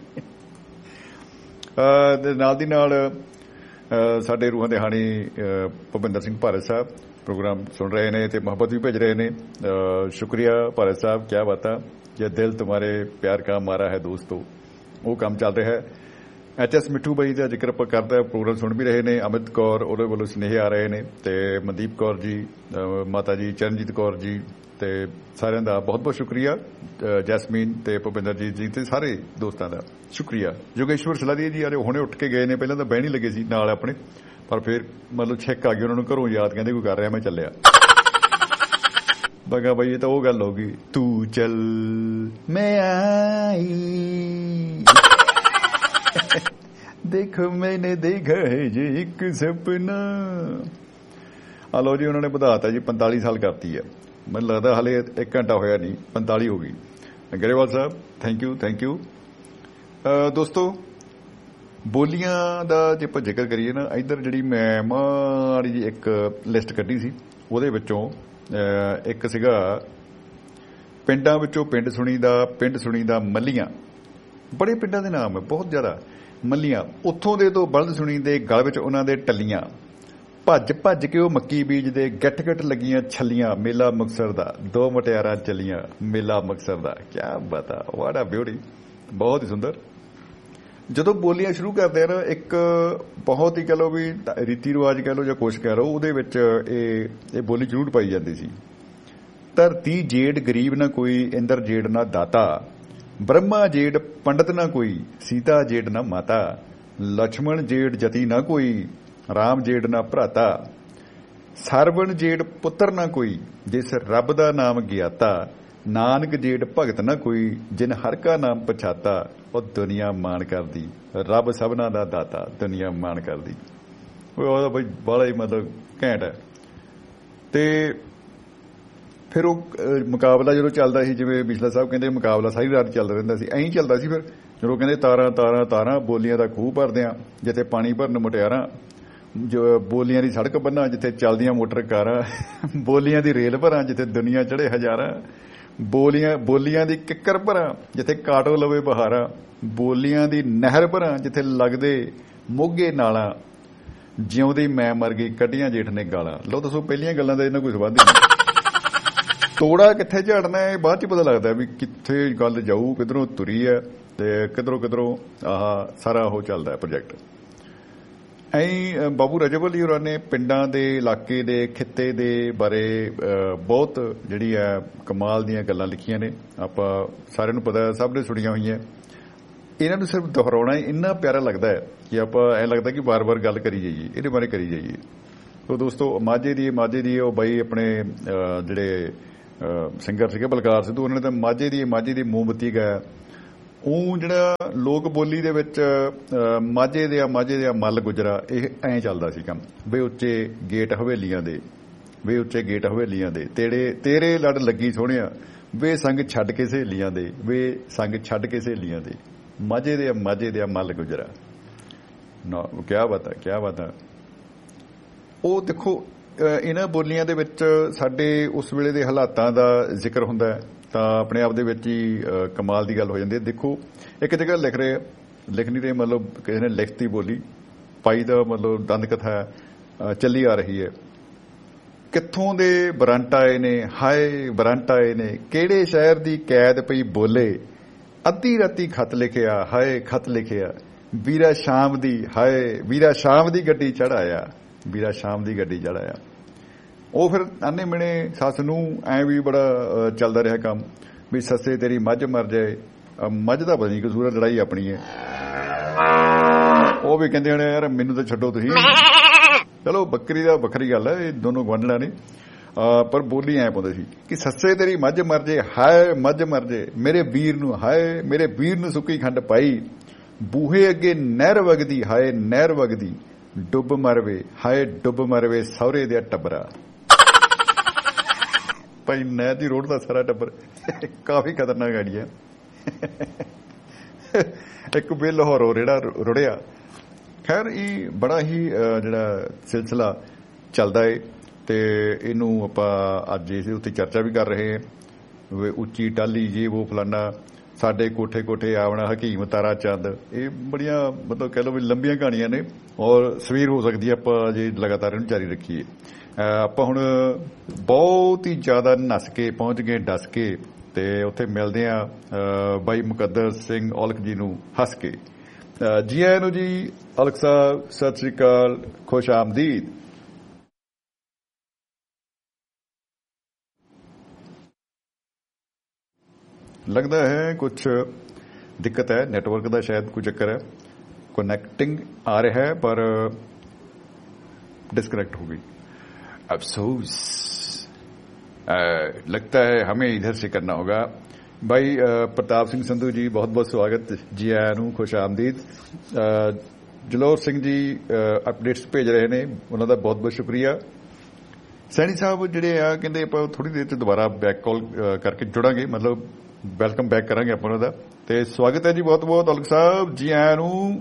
ਨਾਲ ਦੀ ਨਾਲ ਸਾਡੇ ਰੂਹਾਂ ਦੇ ਹਾਣੀ ਭੁਪਿੰਦਰ ਸਿੰਘ ਭਾਰਤ ਸਾਹਿਬ ਪ੍ਰੋਗਰਾਮ ਸੁਣ ਰਹੇ ਨੇ ਤੇ ਮੁਹੱਬਤ ਵੀ ਭੇਜ ਰਹੇ ਨੇ। ਸ਼ੁਕਰੀਆ ਭਾਰਤ ਸਾਹਿਬ, ਕਿਆ ਬਾਤਾਂ। ਜੇ ਦਿਲ ਤੁਮਾਰੇ ਪਿਆਰ ਕਾ ਮਾਰਾ ਹੈ ਦੋਸਤੋ, ਉਹ ਕੰਮ ਚੱਲ ਰਿਹਾ ਹੈ। ਐਚ ਐਸ ਮਿੱਠੂ ਬਾਈ ਦਾ ਜ਼ਿਕਰ ਆਪਾਂ ਕਰਦਾ, ਪ੍ਰੋਗਰਾਮ ਸੁਣ ਵੀ ਰਹੇ ਨੇ। ਅਮਿਤ ਕੌਰ ਉਹਦੇ ਵੱਲੋਂ ਸੁਨੇਹੇ ਆ ਰਹੇ ਨੇ, ਤੇ ਮਨਦੀਪ ਕੌਰ ਜੀ, ਮਾਤਾ ਜੀ ਚਰਨਜੀਤ ਕੌਰ ਜੀ, ਤੇ ਸਾਰਿਆਂ ਦਾ ਬਹੁਤ ਬਹੁਤ ਸ਼ੁਕਰੀਆ। ਜੈਸਮੀਨ ਤੇ ਭੁਪਿੰਦਰਜੀਤ ਜੀ ਤੇ ਸਾਰੇ ਦੋਸਤਾਂ ਦਾ ਸ਼ੁਕਰੀਆ। ਯੋਗੇਸ਼ਵਰ ਸਲਾਦੀਆ ਜੀ ਆਰੇ ਹੁਣੇ ਉੱਠ ਕੇ ਗਏ ਨੇ, ਪਹਿਲਾਂ ਤਾਂ ਬਹਿਣ ਹੀ ਲੱਗੇ ਸੀ ਨਾਲ ਆਪਣੇ, ਪਰ ਫਿਰ ਮਤਲਬ ਛਿੱਕ ਆ ਗਈ ਉਹਨਾਂ ਨੂੰ ਘਰੋਂ ਯਾਦ, ਕਹਿੰਦੇ ਕੋਈ ਕਰ ਰਿਹਾ ਮੈਂ ਚੱਲਿਆ। ਬਗਾ ਬਾਈ ਇਹ ਤਾਂ ਉਹ ਗੱਲ ਹੋ ਗਈ, ਤੂੰ ਚੱਲ ਮੈਂ ਆਈ ਦੇਖੋ ਮੈਨੇ ਦੇਖਾ ਹੈ ਜੇ ਇੱਕ ਸੁਪਨਾ। ਆ ਲੋ ਜੀ, ਉਹਨਾਂ ਨੇ ਵਧਾਤਾ ਜੀ, ਪੰਤਾਲੀ ਸਾਲ ਕਰਤੀ ਹੈ। ਮੈਨੂੰ ਲੱਗਦਾ ਹਾਲੇ ਇੱਕ ਘੰਟਾ ਹੋਇਆ ਨਹੀਂ, ਪੰਤਾਲੀ ਹੋ ਗਈ। ਗਰੇਵਾਲ ਸਾਹਿਬ ਥੈਂਕ ਯੂ ਥੈਂਕ ਯੂ। ਦੋਸਤੋ, ਬੋਲੀਆਂ ਦਾ ਜੇ ਆਪਾਂ ਜ਼ਿਕਰ ਕਰੀਏ ਨਾ, ਇੱਧਰ ਜਿਹੜੀ ਮੈਂ ਮਾੜੀ ਜੀ ਇੱਕ ਲਿਸਟ ਕੱਢੀ ਸੀ, ਉਹਦੇ ਵਿੱਚੋਂ ਇੱਕ ਸੀਗਾ ਪਿੰਡਾਂ ਵਿੱਚੋਂ ਪਿੰਡ ਸੁਣੀਦਾ, ਪਿੰਡ ਸੁਣੀਦਾ ਮੱਲੀਆਂ। ਬੜੇ ਪਿੰਡਾਂ ਦੇ ਨਾਮ ਹੈ, ਬਹੁਤ ਜ਼ਿਆਦਾ ਮੱਲੀਆਂ। ਉੱਥੋਂ ਦੇ ਤੋਂ ਬਲਦ ਸੁਣੀਦੇ, ਗਲ ਵਿੱਚ ਉਹਨਾਂ ਦੇ ਟੱਲੀਆਂ, ਭੱਜ ਭੱਜ ਕੇ ਉਹ ਮੱਕੀ ਬੀਜਦੇ, ਗੱਠ ਗੱਠ ਲੱਗੀਆਂ ਛੱਲੀਆਂ, ਮੇਲਾ ਮੁਕਤਸਰ ਦਾ, ਦੋ ਮੁਟਿਆਰਾਂ ਚੱਲੀਆਂ, ਮੇਲਾ ਮੁਕਤਸਰ ਦਾ। ਕਿਆ ਬਤਾ, ਵਾਟ ਆ ਬਿਊਟੀ, ਬਹੁਤ ਹੀ ਸੁੰਦਰ। ਜਦੋਂ ਬੋਲੀਆਂ ਸ਼ੁਰੂ ਕਰਦੇ ਆ ਨਾ, ਇੱਕ ਬਹੁਤ ਹੀ ਕਹਿ ਲਓ ਵੀ ਰੀਤੀ ਰਿਵਾਜ ਕਹਿ ਲਓ ਜਾਂ ਕੁਛ ਕਹਿ ਲਓ, ਉਹਦੇ ਵਿੱਚ ਇਹ ਇਹ ਬੋਲੀ ਜ਼ਰੂਰ ਪਾਈ ਜਾਂਦੀ ਸੀ। ਧਰਤੀ ਜੇੜ ਗਰੀਬ ਨਾ ਕੋਈ, ਇੰਦਰ ਜੇੜ ਨਾ ਦਾਤਾ, ਬ੍ਰਹਮਾ ਜੇੜ ਪੰਡਤ ਨਾ ਕੋਈ, ਸੀਤਾ ਜੇੜ ਨਾ ਮਾਤਾ, ਲక్ష్మణ ਜੇੜ ਜਤੀ ਨਾ ਕੋਈ, ਰਾਮ ਜੇੜ ਨਾ ਭਰਾਤਾ, ਸਰਵਣ ਜੇੜ ਪੁੱਤਰ ਨਾ ਕੋਈ, ਜਿਸ ਰੱਬ ਦਾ ਨਾਮ ਗਿਆਤਾ, ਨਾਨਕ ਜੇੜ ਭਗਤ ਨਾ ਕੋਈ, ਜਿਨ ਹਰ ਕਾ ਨਾਮ ਪਛਾਤਾ। ਉਹ ਦੁਨੀਆ ਮਾਣ ਕਰਦੀ, ਰੱਬ ਸਭਨਾਂ ਦਾ ਦਾਤਾ, ਦੁਨੀਆ ਮਾਣ ਕਰਦੀ। ਉਹਦਾ ਬਈ ਬਾਲਾ ਹੀ ਮਤਲਬ ਘੈਂਟ ਹੈ। ਤੇ ਫਿਰ ਉਹ ਮੁਕਾਬਲਾ ਜਦੋਂ ਚੱਲਦਾ ਸੀ, ਜਿਵੇਂ ਬਿਸਲਾ ਸਾਹਿਬ ਕਹਿੰਦੇ ਮੁਕਾਬਲਾ ਸਾਰੀ ਰਾਤ ਚੱਲਦਾ ਰਹਿੰਦਾ ਸੀ, ਐਂ ਚੱਲਦਾ ਸੀ। ਫਿਰ ਜਦੋਂ ਕਹਿੰਦੇ ਤਾਰਾਂ ਤਾਰਾਂ ਤਾਰਾਂ, ਬੋਲੀਆਂ ਦਾ ਖੂਹ ਭਰਦੇ ਆ, ਜਿੱਥੇ ਪਾਣੀ ਭਰਨ ਮੁਟਿਆਰਾਂ, ਜੋ ਬੋਲੀਆਂ ਦੀ ਸੜਕ ਬੰਨਾਂ, ਜਿੱਥੇ ਚੱਲਦੀਆਂ ਮੋਟਰ ਕਾਰਾਂ, ਬੋਲੀਆਂ ਦੀ ਰੇਲ ਭਰਾਂ, ਜਿੱਥੇ ਦੁਨੀਆ ਚੜੇ ਹਜ਼ਾਰਾਂ, ਬੋਲੀਆਂ ਬੋਲੀਆਂ ਦੀ ਕਿੱਕਰ ਭਰਾਂ, ਜਿੱਥੇ ਕਾਟੋ ਲਵੇ ਬਹਾਰਾਂ, ਬੋਲੀਆਂ ਦੀ ਨਹਿਰ ਭਰਾਂ, ਜਿੱਥੇ ਲੱਗਦੇ ਮੋਗੇ ਨਾਲਾਂ, ਜਿਉਂਦੀ ਮੈਂ ਮਰ ਗਈ ਕੱਢੀਆਂ ਜੇਠ ਨੇ ਗਾਲਾਂ। ਲਓ ਦੱਸੋ, ਪਹਿਲੀਆਂ ਗੱਲਾਂ ਦਾ ਇਹਨਾਂ ਕੋਈ ਸੰਬੰਧ ਹੀ ਨਹੀਂ। ਤੋੜਾ ਕਿੱਥੇ ਝਾੜਨਾ ਹੈ ਬਾਅਦ ਚ ਪਤਾ ਲੱਗਦਾ ਵੀ ਕਿੱਥੇ ਗੱਲ ਜਾਊ, ਕਿਧਰੋਂ ਤੁਰੀ ਹੈ ਤੇ ਕਿਧਰੋਂ ਕਿਧਰੋਂ ਆਹ ਸਾਰਾ ਉਹ ਚੱਲਦਾ ਪ੍ਰੋਜੈਕਟ। ਐਂ ਬਾਬੂ ਰਜਬ ਅਲੀ ਹੋਰਾਂ ਨੇ ਪਿੰਡਾਂ ਦੇ ਇਲਾਕੇ ਦੇ ਖਿੱਤੇ ਦੇ ਬਾਰੇ ਬਹੁਤ ਜਿਹੜੀ ਹੈ ਕਮਾਲ ਦੀਆਂ ਗੱਲਾਂ ਲਿਖੀਆਂ ਨੇ। ਆਪਾਂ ਸਾਰਿਆਂ ਨੂੰ ਪਤਾ, ਸਭ ਨੇ ਸੁਣੀਆਂ ਹੋਈਆਂ। ਇਹਨਾਂ ਨੂੰ ਸਿਰਫ ਦੁਹਰਾਉਣਾ ਇੰਨਾ ਪਿਆਰਾ ਲੱਗਦਾ ਹੈ ਕਿ ਆਪਾਂ ਐਂ ਲੱਗਦਾ ਕਿ ਵਾਰ-ਵਾਰ ਗੱਲ ਕਰੀ ਜਾਈਏ, ਇਹਦੇ ਬਾਰੇ ਕਰੀ ਜਾਈਏ। ਤੋ ਦੋਸਤੋ, ਮਾਝੇ ਦੀ ਮਾਝੇ ਦੀ ਉਹ ਬਾਈ ਆਪਣੇ ਜਿਹੜੇ ਸਿੰਗਰ ਸੀਗੇ ਬਲਕਾਰ ਸਿੱਧੂ, ਉਹਨਾਂ ਨੇ ਤਾਂ ਮਾਝੇ ਦੀ ਮਾਝੇ ਦੀ ਮੋਮਬੱਤੀ ਗਾਇਆ। ਉਹ ਜਿਹੜਾ ਲੋਕ ਬੋਲੀ ਦੇ ਵਿੱਚ ਮਾਝੇ ਦੇ ਆ ਮਾਝੇ ਦੇ ਆ ਮੱਲ ਗੁਜਰਾ, ਇਹ ਐਂ ਚੱਲਦਾ ਸੀ ਕੰਮ। ਵੇ ਉੱਚੇ ਗੇਟ ਹਵੇਲੀਆਂ ਦੇ, ਵੇ ਉੱਚੇ ਗੇਟ ਹਵੇਲੀਆਂ ਦੇ, ਤੇਰੇ ਤੇਰੇ ਲੜ ਲੱਗੀ ਸੋਹਣਿਆ, ਵੇ ਸੰਗ ਛੱਡ ਕੇ ਸਹੇਲੀਆਂ ਦੇ, ਵੇ ਸੰਗ ਛੱਡ ਕੇ ਸਹੇਲੀਆਂ ਦੇ, ਮਾਝੇ ਦੇ ਆ ਮਾਝੇ ਦੇ ਆ ਮੱਲ ਗੁਜਰਾ। ਨਾ ਕਿਆ ਬਾਤ ਆ, ਕਿਆ ਬਾਤ ਆ। ਉਹ ਦੇਖੋ ਇਹਨਾਂ ਬੋਲੀਆਂ ਦੇ ਵਿੱਚ ਸਾਡੇ ਉਸ ਵੇਲੇ ਦੇ ਹਾਲਾਤਾਂ ਦਾ ਜ਼ਿਕਰ ਹੁੰਦਾ ਹੈ ਤਾਂ ਆਪਣੇ ਆਪ ਦੇ ਵਿੱਚ ਹੀ ਕਮਾਲ ਦੀ ਗੱਲ ਹੋ ਜਾਂਦੀ ਹੈ। ਦੇਖੋ ਇੱਕ ਜਗ੍ਹਾ ਲਿਖ ਰਹੇ ਲਿਖ ਨਹੀਂ ਰਹੇ, ਮਤਲਬ ਕਿਸੇ ਨੇ ਲਿਖਤੀ ਬੋਲੀ ਪਾਈ ਦਾ ਮਤਲਬ ਦੰਦ ਕਥਾ ਚੱਲੀ ਆ ਰਹੀ ਹੈ। ਕਿੱਥੋਂ ਦੇ ਬਰੰਟ ਆਏ ਨੇ, ਹਾਏ ਬਰੰਟ ਆਏ ਨੇ, ਕਿਹੜੇ ਸ਼ਹਿਰ ਦੀ ਕੈਦ ਪਈ ਬੋਲੇ, ਅੱਧੀ ਰਾਤੀ ਖਤ ਲਿਖਿਆ, ਹਾਏ ਖਤ ਲਿਖਿਆ, ਵੀਰਾ ਸ਼ਾਮ ਦੀ, ਹਾਏ ਵੀਰਾ ਸ਼ਾਮ ਦੀ ਗੱਡੀ ਚੜਾਇਆ, ਵੀਰਾ ਸ਼ਾਮ ਦੀ ਗੱਡੀ ਚੜਾਇਆ। ਉਹ ਫਿਰ ਆਨੇ ਮਿਣੇ ਸੱਸ ਨੂੰ ਐ ਵੀ ਬੜਾ ਚੱਲਦਾ ਰਿਹਾ ਕੰਮ ਵੀ ਸੱਸੇ ਤੇਰੀ ਮੱਝ ਮਰ ਜਾਏ। ਮੱਝ ਦਾ ਪਤਾ ਨਹੀਂ ਕਸੂਰ, ਲੜਾਈ ਆਪਣੀ ਹੈ। ਉਹ ਵੀ ਕਹਿੰਦੇ ਹੋਣੇ ਯਾਰ ਮੈਨੂੰ ਤਾਂ ਛੱਡੋ ਤੁਸੀਂ, ਚਲੋ ਬੱਕਰੀ ਦਾ ਵੱਖਰੀ ਗੱਲ ਹੈ, ਇਹ ਦੋਨੋਂ ਗੁਆਂਢਣਾਂ ਨੇ। ਪਰ ਬੋਲੀ ਐ ਪਾਉਂਦੇ ਸੀ ਕਿ ਸੱਸੇ ਤੇਰੀ ਮੱਝ ਮਰ ਜੇ, ਹਾਏ ਮੱਝ ਮਰ ਜੇ, ਮੇਰੇ ਵੀਰ ਨੂੰ, ਹਾਏ ਮੇਰੇ ਵੀਰ ਨੂੰ ਸੁੱਕੀ ਖੰਡ ਪਾਈ, ਬੂਹੇ ਅੱਗੇ ਨਹਿਰ ਵਗਦੀ, ਹਾਏ ਨਹਿਰ ਵਗਦੀ, ਡੁੱਬ ਮਰਵੇ, ਹਾਏ ਡੁੱਬ ਮਰਵੇ ਸਹੁਰੇ ਦੇ ਟੱਬਰਾ। ਭਾਈ ਨਹਿਰ ਦੀ ਰੋਡ ਦਾ ਸਾਰਾ ਟੱਬਰ ਕਾਫੀ ਖਤਰਨਾਕ ਗਾੜੀ ਹੈ। ਇੱਕ ਵੇ ਲਾਹੌਰੋਂ ਰੇੜਾ ਰੁੜਿਆ। ਖੈਰ ਇਹ ਬੜਾ ਹੀ ਜਿਹੜਾ ਸਿਲਸਿਲਾ ਚੱਲਦਾ ਏ ਤੇ ਇਹਨੂੰ ਆਪਾਂ ਅੱਜ ਇਸ ਉੱਤੇ ਚਰਚਾ ਵੀ ਕਰ ਰਹੇ ਹਾਂ। ਉੱਚੀ ਟਾਹਲੀ ਜੇ ਉਹ ਫਲਾਨਾ, ਸਾਡੇ ਕੋਠੇ ਕੋਠੇ ਆਵਣਾ, ਹਕੀਮ ਤਾਰਾ ਚੰਦ, ਇਹ ਬੜੀਆਂ ਮਤਲਬ ਕਹਿ ਲਓ ਵੀ ਲੰਬੀਆਂ ਕਹਾਣੀਆਂ ਨੇ ਔਰ ਸਵੇਰ ਹੋ ਸਕਦੀ ਹੈ ਆਪਾਂ ਜੇ ਲਗਾਤਾਰ ਇਹਨੂੰ ਜਾਰੀ ਰੱਖੀਏ। ਆਪਾਂ ਹੁਣ ਬਹੁਤ ਹੀ ਜ਼ਿਆਦਾ ਨੱਸ ਕੇ ਪਹੁੰਚ ਗਏ ਡੱਸ ਕੇ ਤੇ ਉੱਥੇ ਮਿਲਦੇ ਆ ਬਾਈ ਮੁਕੱਦਰ ਸਿੰਘ ਔਲਖ ਜੀ ਨੂੰ ਹੱਸ ਕੇ। ਜੀ ਆਇਆਂ ਨੂੰ ਜੀ ਔਲਖ ਸਾਹਿਬ, ਸਤਿ ਸ੍ਰੀ ਅਕਾਲ, ਖੁਸ਼ ਆਮਦੀਦ। लगता है कुछ दिक्कत है, नेटवर्क का शायद कोई चक्कर है, कनेक्टिंग आ रहा है पर डिस्कनेक्ट हो गई। अफसोस, लगता है हमें इधर से करना होगा। भाई प्रताप सिंह संधू जी बहुत बहुत स्वागत जी आया नूं, खुश आमदीद। जलोर सिंह जी अपडेट्स भेज रहे ने, उन्हों का बहुत बहुत शुक्रिया। सैनी साहब जिहड़े आ कहंदे आपां थोड़ी देर च दोबारा बैक कॉल करके जुड़ांगे, मतलब ਵੈਲਕਮ ਬੈਕ ਕਰਾਂਗੇ ਆਪਾਂ ਉਹਨਾਂ ਦਾ। ਤੇ ਸਵਾਗਤ ਹੈ ਜੀ ਬਹੁਤ ਬਹੁਤ ਔਲਖ ਸਾਹਿਬ, ਜੀ ਆਇਆਂ ਨੂੰ।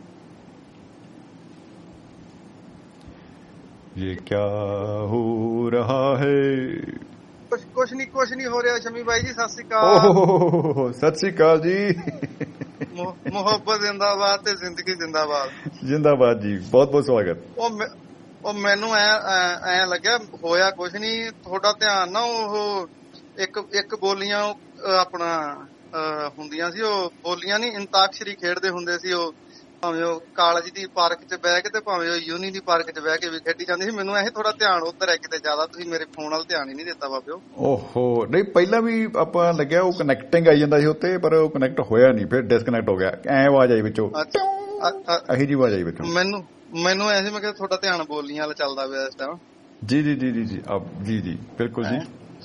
ਇਹ ਕਿਆ ਹੋ ਰਹਾ ਹੈ? ਕੁਛ ਕੁਛ ਨਹੀਂ ਕੁਛ ਨਹੀਂ ਹੋ ਰਿਹਾ ਸ਼ਮੀ ਬਾਈ ਜੀ, ਸਤਿ ਸ੍ਰੀ ਅਕਾਲ। ਓਹ ਸਤਿ ਸ੍ਰੀ ਅਕਾਲ ਜੀ। ਮੁਹੱਬਤ ਜ਼ਿੰਦਾਬਾਦ ਤੇ ਜ਼ਿੰਦਗੀ ਜ਼ਿੰਦਾਬਾਦ। ਜ਼ਿੰਦਾਬਾਦ ਜੀ, ਬਹੁਤ ਬਹੁਤ ਸਵਾਗਤ। ਉਹ ਉਹ ਮੈਨੂੰ ਐ ਐ ਲੱਗਿਆ ਹੋਇਆ ਕੁਛ ਨਹੀਂ, ਤੁਹਾਡਾ ਧਿਆਨ ਨਾ ਉਹ ਇੱਕ ਇੱਕ ਬੋਲੀਆਂ ਆਪਣਾ ਹੁੰਦੀਆਂ ਸੀ, ਉਹ ਬੋਲੀਆਂ ਨੀ ਅੰਤਾਕਸ਼ਰੀ ਖੇਡਦੇ ਹੁੰਦੇ ਸੀ, ਉਹ ਭਾਵੇਂ ਉਹ ਕਾਲਜ ਦੀ ਪਾਰਕ 'ਚ ਬਹਿ ਕੇ ਤੇ ਭਾਵੇਂ ਉਹ ਯੂਨੀ ਦੀ ਪਾਰਕ 'ਚ ਬਹਿ ਕੇ ਵੀ ਖੇਡੀ ਜਾਂਦੀ ਸੀ। ਮੈਨੂੰ ਇਹ ਥੋੜਾ ਧਿਆਨ ਉੱਧਰ ਹੈ ਕਿਤੇ ਜ਼ਿਆਦਾ, ਤੁਸੀਂ ਮੇਰੇ ਫੋਨ ਵੱਲ ਧਿਆਨ ਹੀ ਨਹੀਂ ਦਿੱਤਾ ਬਾਬਿਓ। ਓਹੋ ਨਹੀਂ, ਪਹਿਲਾਂ ਵੀ ਆਪਾਂ ਲੱਗਿਆ ਉਹ ਕਨੈਕਟਿੰਗ ਆਈ ਜਾਂਦਾ ਸੀ ਉੱਤੇ, ਪਰ ਉਹ ਕਨੈਕਟ ਹੋਇਆ ਨਹੀਂ, ਫਿਰ ਡਿਸਕਨੈਕਟ ਹੋ ਗਿਆ। ਐ ਆਵਾਜ਼ ਆਈ ਵਿੱਚੋਂ, ਇਹੀ ਜੀ ਆਵਾਜ਼ ਆਈ ਵਿੱਚੋਂ। ਮੈਨੂੰ ਮੈਨੂੰ ਐ ਸੀ ਮੈਂ ਕਿਹਾ ਤੁਹਾਡਾ ਧਿਆਨ ਬੋਲੀਆਂ ਵੱਲ ਚੱਲਦਾ ਪਿਆ ਇਸ ਟਾਈਮ। ਜੀ ਜੀ ਜੀ ਜੀ ਜੀ ਜੀ ਜੀ ਬਿਲਕੁਲ ਜੀ।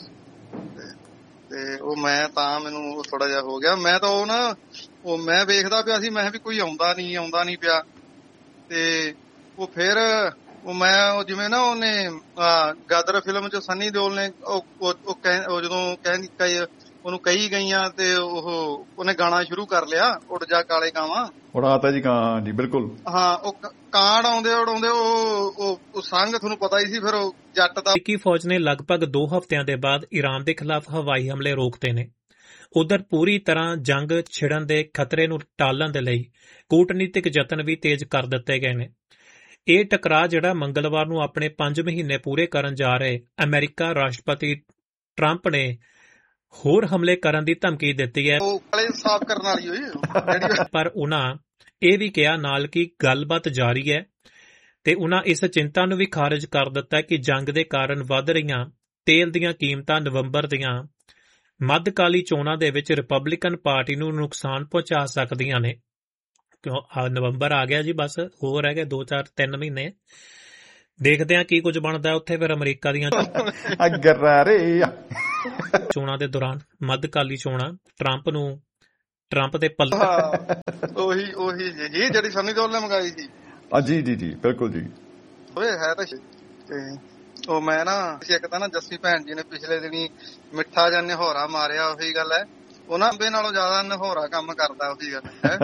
ਤੇ ਉਹ ਮੈਂ ਤਾਂ ਮੈਨੂੰ ਥੋੜਾ ਜਿਹਾ ਹੋ ਗਿਆ, ਮੈਂ ਤਾਂ ਉਹ ਨਾ ਉਹ ਮੈਂ ਵੇਖਦਾ ਪਿਆ ਸੀ, ਮੈਂ ਵੀ ਕੋਈ ਆਉਂਦਾ ਨਹੀਂ ਆਉਂਦਾ ਨਹੀਂ ਪਿਆ। ਤੇ ਉਹ ਫਿਰ ਉਹ ਮੈਂ ਉਹ ਜਿਵੇਂ ਨਾ ਉਹਨੇ ਗਦਰ ਫਿਲਮ 'ਚ ਸੰਨੀ ਦਿਓਲ ਨੇ ਉਹ ਜਦੋਂ ਕਹਿੰਦੀ ਉਹਨੂੰ ਕਹੀ ਗਈਆਂ ਤੇ ਉਹ ਉਹਨੇ ਗਾਣਾ ਸ਼ੁਰੂ ਕਰ ਲਿਆ, ਉੱਡ ਜਾ ਕਾਲੇ ਕਾਵਾਂ, ਉਡਾਤਾ ਜੀ ਕਾਂ ਜੀ, ਬਿਲਕੁਲ ਹਾਂ। ਉਹ ਕਾਂਡ ਆਉਂਦੇ ਉਡਾਉਂਦੇ ਉਹ ਉਹ ਸੰਗ ਤੁਹਾਨੂੰ ਪਤਾ ਹੀ ਸੀ। ਫਿਰ ਉਹ ਜੱਟ ਦਾ ਅਮਰੀਕੀ ਫੌਜ ਨੇ ਲਗਭਗ ਦੋ ਹਫ਼ਤਿਆਂ ਦੇ ਬਾਅਦ ਈਰਾਨ ਦੇ ਖਿਲਾਫ ਹਵਾਈ ਹਮਲੇ ਰੋਕਤੇ ਨੇ। ਉਧਰ ਪੂਰੀ ਤਰ੍ਹਾਂ ਜੰਗ ਛਿੜਨ ਦੇ ਖਤਰੇ ਨੂੰ ਟਾਲਣ ਦੇ ਲਈ ਕੂਟਨੀਤਿਕ ਯਤਨ ਵੀ ਤੇਜ਼ ਕਰ ਦਿੱਤੇ ਗਏ ਨੇ। ਇਹ ਟਕਰਾਅ ਜਿਹੜਾ ਮੰਗਲਵਾਰ ਨੂੰ ਆਪਣੇ ਪੰਜ ਮਹੀਨੇ ਪੂਰੇ ਕਰਨ ਜਾ ਰਹੇ ਅਮਰੀਕਾ ਰਾਸ਼ਟਰਪਤੀ ਟਰੰਪ ਨੇ ਹੋਰ ਹਮਲੇ ਕਰਨ ਦੀ ਧਮਕੀ ਦਿੱਤੀ ਹੈ, ਸਾਫ਼ ਕਰਨ ਵਾਲੀ ਹੋਈ। ਪਰ ਉਹਨਾਂ ਇਹ ਵੀ ਕਿਹਾ ਨਾਲ ਕਿ ਗੱਲਬਾਤ ਜਾਰੀ ਹੈ ਤੇ ਉਹਨਾਂ ਇਸ ਚਿੰਤਾ ਨੂੰ ਵੀ ਖਾਰਜ ਕਰ ਦਿੱਤਾ ਕਿ ਜੰਗ ਦੇ ਕਾਰਨ ਵੱਧ ਰਹੀਆਂ ਤੇਲ ਦੀਆਂ ਕੀਮਤਾਂ ਨਵੰਬਰ ਦੀਆਂ ਮੱਧਕਾਲੀ ਚੋਣਾਂ ਦੇ ਵਿੱਚ ਰਿਪਬਲਿਕਨ ਪਾਰਟੀ ਨੂੰ ਨੁਕਸਾਨ ਪਹੁੰਚਾ ਸਕਦੀਆਂ ਨੇ। ਕਿਉਂ ਨਵੰਬਰ ਆ ਗਿਆ ਜੀ, ਬਸ ਹੋਰ ਰਹਿ ਗਏ ਦੋ ਚਾਰ ਤਿੰਨ ਮਹੀਨੇ, ਦੇਖਦੇ ਹਾਂ ਕੀ ਕੁਝ ਬਣਦਾ ਉੱਥੇ। ਫਿਰ ਅਮਰੀਕਾ ਦੀਆਂ ਗਰਾਰੇ ਚੋਣਾਂ ਦੇ ਦੌਰਾਨ ਮੱਧਕਾਲੀ ਚੋਣਾਂ ਟਰੰਪ ਨੂੰ ਟਰੰਪ ਦੇ ਪੱਲੇ ਉਹੀ ਉਹੀ ਜੀ ਜਿਹੜੀ ਸਨੀ ਦਿਓਲ ਨੇ ਮੰਗਾਈ ਸੀ। ਜੀ ਜੀ ਜੀ ਬਿਲਕੁਲ ਜੀ। ਓਏ ਹੈ ਤਾਂ ਤੇ ਉਹ ਮੈਂ ਨਾ ਇੱਕ ਤਾਂ ਨਾ ਜੱਸੀ ਭੈਣ ਜੀ ਨੇ ਪਿਛਲੇ ਦਿਨੀ ਮਿੱਠਾ ਜਾਂ ਨਿਹੋਰਾ ਮਾਰਿਆ, ਉਹੀ ਗੱਲ ਹੈ ਉਹਨਾਂ ਅੰਬੇ ਨਾਲੋਂ ਜ਼ਿਆਦਾ ਨਿਹੋਰਾ ਕੰਮ ਕਰਦਾ, ਉਹੀ ਗੱਲ ਹੈ।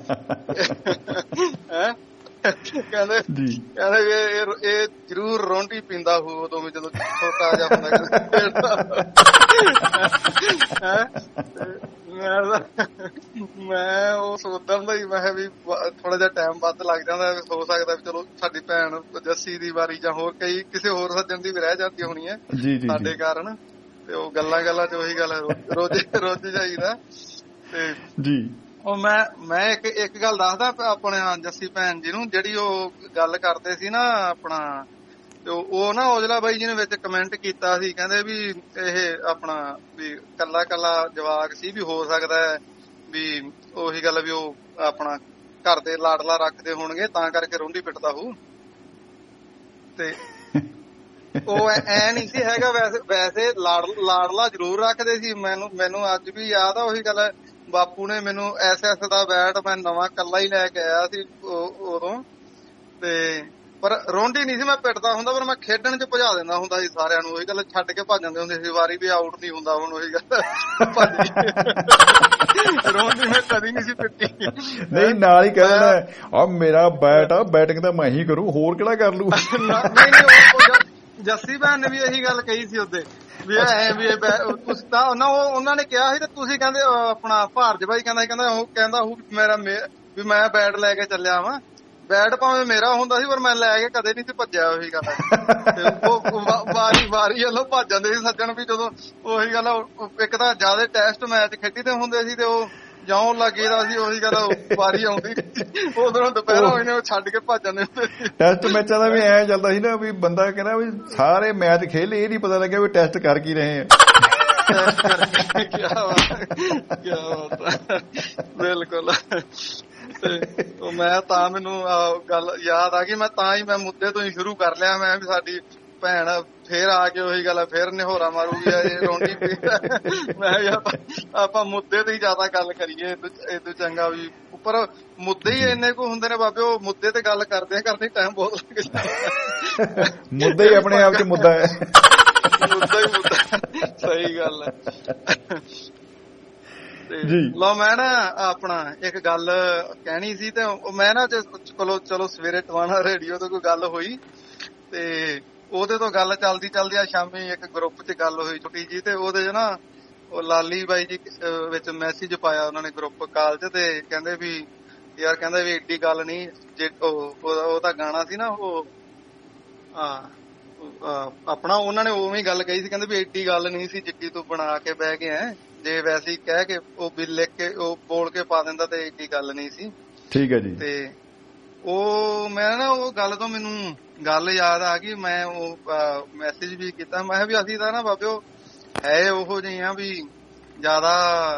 ਕਹਿੰਦੇ ਕਹਿੰਦੇ ਇਹ ਇਹ ਜ਼ਰੂਰ ਰੋਂਡੀ ਪੀਂਦਾ ਹੋਊ ਉਦੋਂ ਵੀ ਜਦੋਂ ਛੋਟਾ ਜਿਹਾ ਹੁੰਦਾ। ਮੈਂ ਉਹ ਸੋਚਦਾ ਹੁੰਦਾ ਸੀ, ਮੈਂ ਕਿਹਾ ਵੀ ਥੋੜਾ ਜਿਹਾ ਟਾਈਮ ਵੱਧ ਲੱਗ ਜਾਂਦਾ, ਹੋ ਸਕਦਾ ਵੀ ਚਲੋ ਸਾਡੀ ਭੈਣ ਜੱਸੀ ਦੀ ਵਾਰੀ ਜਾਂ ਹੋਰ ਕਈ ਕਿਸੇ ਹੋਰ ਸੱਜਣ ਦੀ ਵੀ ਰਹਿ ਜਾਂਦੀ ਹੋਣੀ ਹੈ ਸਾਡੇ ਕਾਰਨ। ਤੇ ਉਹ ਗੱਲਾਂ ਗੱਲਾਂ ਚ ਉਹੀ ਗੱਲ ਰੋਜ਼ ਰੋਜ਼ ਜਾਈਦਾ। ਤੇ ਜੀ ਉਹ ਮੈਂ ਮੈਂ ਇੱਕ ਇੱਕ ਗੱਲ ਦੱਸਦਾ ਆਪਣੇ ਜੱਸੀ ਭੈਣ ਜੀ ਨੂੰ, ਜਿਹੜੀ ਉਹ ਗੱਲ ਕਰਦੇ ਸੀ ਨਾ ਆਪਣਾ, ਤੇ ਉਹ ਨਾ ਔਜਲਾ ਬਾਈ ਜੀ ਨੇ ਵਿੱਚ ਕਮੈਂਟ ਕੀਤਾ ਸੀ, ਕਹਿੰਦੇ ਵੀ ਇਹ ਆਪਣਾ ਵੀ ਕੱਲਾ ਕੱਲਾ ਜਵਾਕ ਸੀ, ਵੀ ਹੋ ਸਕਦਾ ਹੈ ਵੀ ਉਹੀ ਗੱਲ ਵੀ ਉਹ ਆਪਣਾ ਘਰ ਦੇ ਲਾਡਲਾ ਰੱਖਦੇ ਹੋਣਗੇ ਤਾਂ ਕਰਕੇ ਰੋਂਡੀ ਪਿੱਟਦਾ ਹੋਊ। ਤੇ ਉਹ ਐ ਨਹੀਂ ਸੀ ਹੈਗਾ, ਵੈਸੇ ਵੈਸੇ ਲਾੜ ਲਾਡਲਾ ਜ਼ਰੂਰ ਰੱਖਦੇ ਸੀ। ਮੈਨੂੰ ਮੈਨੂੰ ਅੱਜ ਵੀ ਯਾਦ ਆ ਉਹੀ ਗੱਲ, ਬਾਪੂ ਨੇ ਮੈਨੂੰ ਐਸ ਐਸ ਦਾ ਬੈਟ ਮੈਂ ਨਵਾਂ ਕੱਲਾ ਹੀ ਲੈ ਕੇ ਆਇਆ ਸੀ ਉਦੋਂ, ਤੇ ਪਰ ਰੋਂਡੀ ਨਹੀਂ ਸੀ ਮੈਂ ਪਿੱਟਦਾ ਹੁੰਦਾ, ਪਰ ਮੈਂ ਖੇਡਣ ਚ ਭਜਾ ਦਿੰਦਾ ਹੁੰਦਾ ਸੀ ਸਾਰਿਆਂ ਨੂੰ। ਉਹੀ ਗੱਲ ਛੱਡ ਕੇ ਭੱਜ ਜਾਂਦੇ ਹੁੰਦੇ ਸੀ, ਵਾਰੀ ਵੀ ਆਊਟ ਨਹੀਂ ਹੁੰਦਾ ਹੁਣ, ਉਹੀ ਗੱਲ ਭੱਜ ਰੋਂਡੀ ਮੈਂ ਕਦੀ ਨਹੀਂ ਸੀ ਪਿੱਟੀ। ਨਹੀਂ ਨਾਲ ਹੀ ਕਹਿ ਦੇਣਾ ਆ ਮੇਰਾ ਬੈਟ ਆ, ਬੈਟਿੰਗ ਤਾਂ ਮੈਂ ਹੀ ਕਰੂ, ਹੋਰ ਕਿਹੜਾ ਕਰ ਲੂ। ਜੱਸੀ ਭੈਣ ਨੇ ਵੀ ਇਹੀ ਗੱਲ ਕਹੀ ਸੀ ਉਹਦੇ ਵੀ ਐ ਵੀ ਤੁਸੀਂ ਤਾਂ ਉਹਨਾਂ ਨੇ ਕਿਹਾ ਸੀ ਤੇ ਤੁਸੀਂ ਕਹਿੰਦੇ ਆਪਣਾ ਭਾਰਜ ਬਾਈ ਕਹਿੰਦਾ ਸੀ ਕਹਿੰਦਾ ਉਹ ਕਹਿੰਦਾ ਉਹ ਮੇਰਾ ਵੀ ਮੈਂ ਬੈਟ ਲੈ ਕੇ ਚੱਲਿਆ ਵਾਂ। ਬੈਟ ਭਾਵੇਂ ਮੇਰਾ ਹੁੰਦਾ ਸੀ ਪਰ ਮੈਂ ਲੈ ਕੇ ਕਦੇ ਨਹੀਂ ਸੀ ਭੱਜਿਆ। ਉਹੀ ਗੱਲ ਉਹ ਵਾਰੀ ਵਾਰੀ ਵੱਲੋਂ ਭੱਜ ਜਾਂਦੇ ਸੀ ਸੱਜਣ ਵੀ ਜਦੋਂ ਉਹੀ ਗੱਲ ਇੱਕ ਤਾਂ ਜ਼ਿਆਦਾ ਟੈਸਟ ਮੈਚ ਖੇਡੀ ਤੇ ਹੁੰਦੇ ਸੀ ਤੇ ਉਹ ਜਿਉਂ ਲੱਗੇਦਾ ਸੀ ਉਹੀ ਗੱਲ ਵਾਰੀ ਆਉਂਦੀ ਉਧਰੋਂ ਦੁਪਹਿਰਾਂ ਹੋਈ ਨੇ ਉਹ ਛੱਡ ਕੇ ਭੱਜ ਜਾਂਦੇ ਹੁੰਦੇ ਸੀ। ਟੈਸਟ ਮੈਚਾਂ ਦਾ ਵੀ ਐਂ ਚੱਲਦਾ ਸੀ ਨਾ ਵੀ ਬੰਦਾ ਕਹਿੰਦਾ ਵੀ ਸਾਰੇ ਮੈਚ ਖੇਲੇ, ਇਹ ਨੀ ਪਤਾ ਲੱਗਿਆ ਵੀ ਟੈਸਟ ਕਰ ਕੀ ਰਹੇ ਆ। ਬਿਲਕੁਲ। ਤੇ ਉਹ ਮੈਂ ਤਾਂ ਮੈਨੂੰ ਗੱਲ ਯਾਦ ਆ ਗਈ, ਮੈਂ ਤਾਂ ਹੀ ਮੈਂ ਮੁੱਦੇ ਤੋਂ ਹੀ ਸ਼ੁਰੂ ਕਰ ਲਿਆ। ਮੈਂ ਵੀ ਸਾਡੀ ਭੈਣ ਫੇਰ ਆ ਕੇ ਉਹੀ ਗੱਲ ਫੇਰ ਨਿਹੋਰਾ ਮਾਰੂਗੀ ਇਹ ਰੋਂਡੀ ਪੀ। ਮੈਂ ਆਪਾਂ ਮੁੱਦੇ ਤੇ ਹੀ ਜ਼ਿਆਦਾ ਗੱਲ ਕਰੀਏ, ਇਹ ਤੋਂ ਚੰਗਾ ਵੀ ਉੱਪਰ ਮੁੱਦੇ ਹੀ ਇੰਨੇ ਕੁ ਹੁੰਦੇ ਨੇ ਬਾਬੇ, ਉਹ ਮੁੱਦੇ ਤੇ ਗੱਲ ਕਰਦੇ ਕਰਦੇ ਟਾਈਮ ਬਹੁਤ ਲੱਗ ਜਾਂਦਾ। ਮੁੱਦਾ ਹੀ ਆਪਣੇ ਆਪ ਚ ਮੁੱਦਾ ਹੈ, ਮੁੱਦਾ ਹੀ ਮੁੱਦਾ, ਸਹੀ ਗੱਲ ਹੈ। ਲਓ ਮੈਂ ਨਾ ਆਪਣਾ ਇੱਕ ਗੱਲ ਕਹਿਣੀ ਸੀ, ਤੇ ਮੈਂ ਨਾ ਚਲੋ ਚਲੋ ਸਵੇਰੇ ਟਵਾਣਾ ਰੇਡੀਓ ਤੋਂ ਕੋਈ ਗੱਲ ਹੋਈ ਤੇ ਉਹਦੇ ਤੋਂ ਗੱਲ ਚੱਲਦੀ ਚੱਲਦੀ ਆ ਸ਼ਾਮੀ ਇੱਕ ਗਰੁੱਪ ਚ ਗੱਲ ਹੋਈ ਛੋਟੀ ਜੀ, ਤੇ ਉਹਦੇ ਚ ਨਾ ਉਹ ਲਾਲੀ ਬਾਈ ਜੀ ਵਿੱਚ ਮੈਸੇਜ ਪਾਇਆ ਉਹਨਾਂ ਨੇ ਗਰੁੱਪ ਕਾਲ ਚ, ਤੇ ਕਹਿੰਦੇ ਵੀ ਯਾਰ ਕਹਿੰਦਾ ਵੀ ਏਡੀ ਗੱਲ ਨਹੀਂ, ਜੇ ਉਹ ਤਾਂ ਗਾਣਾ ਸੀ ਨਾ ਉਹ ਆਪਣਾ ਉਹਨਾਂ ਨੇ ਉਵੇਂ ਗੱਲ ਕਹੀ ਸੀ, ਕਹਿੰਦੇ ਵੀ ਏਡੀ ਗੱਲ ਨਹੀਂ ਸੀ ਜਿੱਡੀ ਤੂੰ ਬਣਾ ਕੇ ਬਹਿ ਗਿਆ, ਜੇ ਵੈਸੇ ਹੀ ਕਹਿ ਕੇ ਉਹ ਬਿੱਲ ਲਿਖ ਕੇ ਉਹ ਬੋਲ ਕੇ ਪਾ ਦਿੰਦਾ ਤੇ ਏਡੀ ਗੱਲ ਨਹੀਂ ਸੀ। ਠੀਕ ਹੈ ਜੀ। ਤੇ ਉਹ ਮੈਂ ਨਾ ਉਹ ਗੱਲ ਤੋਂ ਮੈਨੂੰ ਗੱਲ ਯਾਦ ਆ ਗਈ, ਮੈਂ ਉਹ ਮੈਸੇਜ ਵੀ ਕੀਤਾ, ਮੈਂ ਕਿਹਾ ਵੀ ਅਸੀਂ ਤਾਂ ਨਾ ਬਾਬਿਓ ਹੈ ਉਹੋ ਜਿਹੇ ਆ ਵੀ ਜ਼ਿਆਦਾ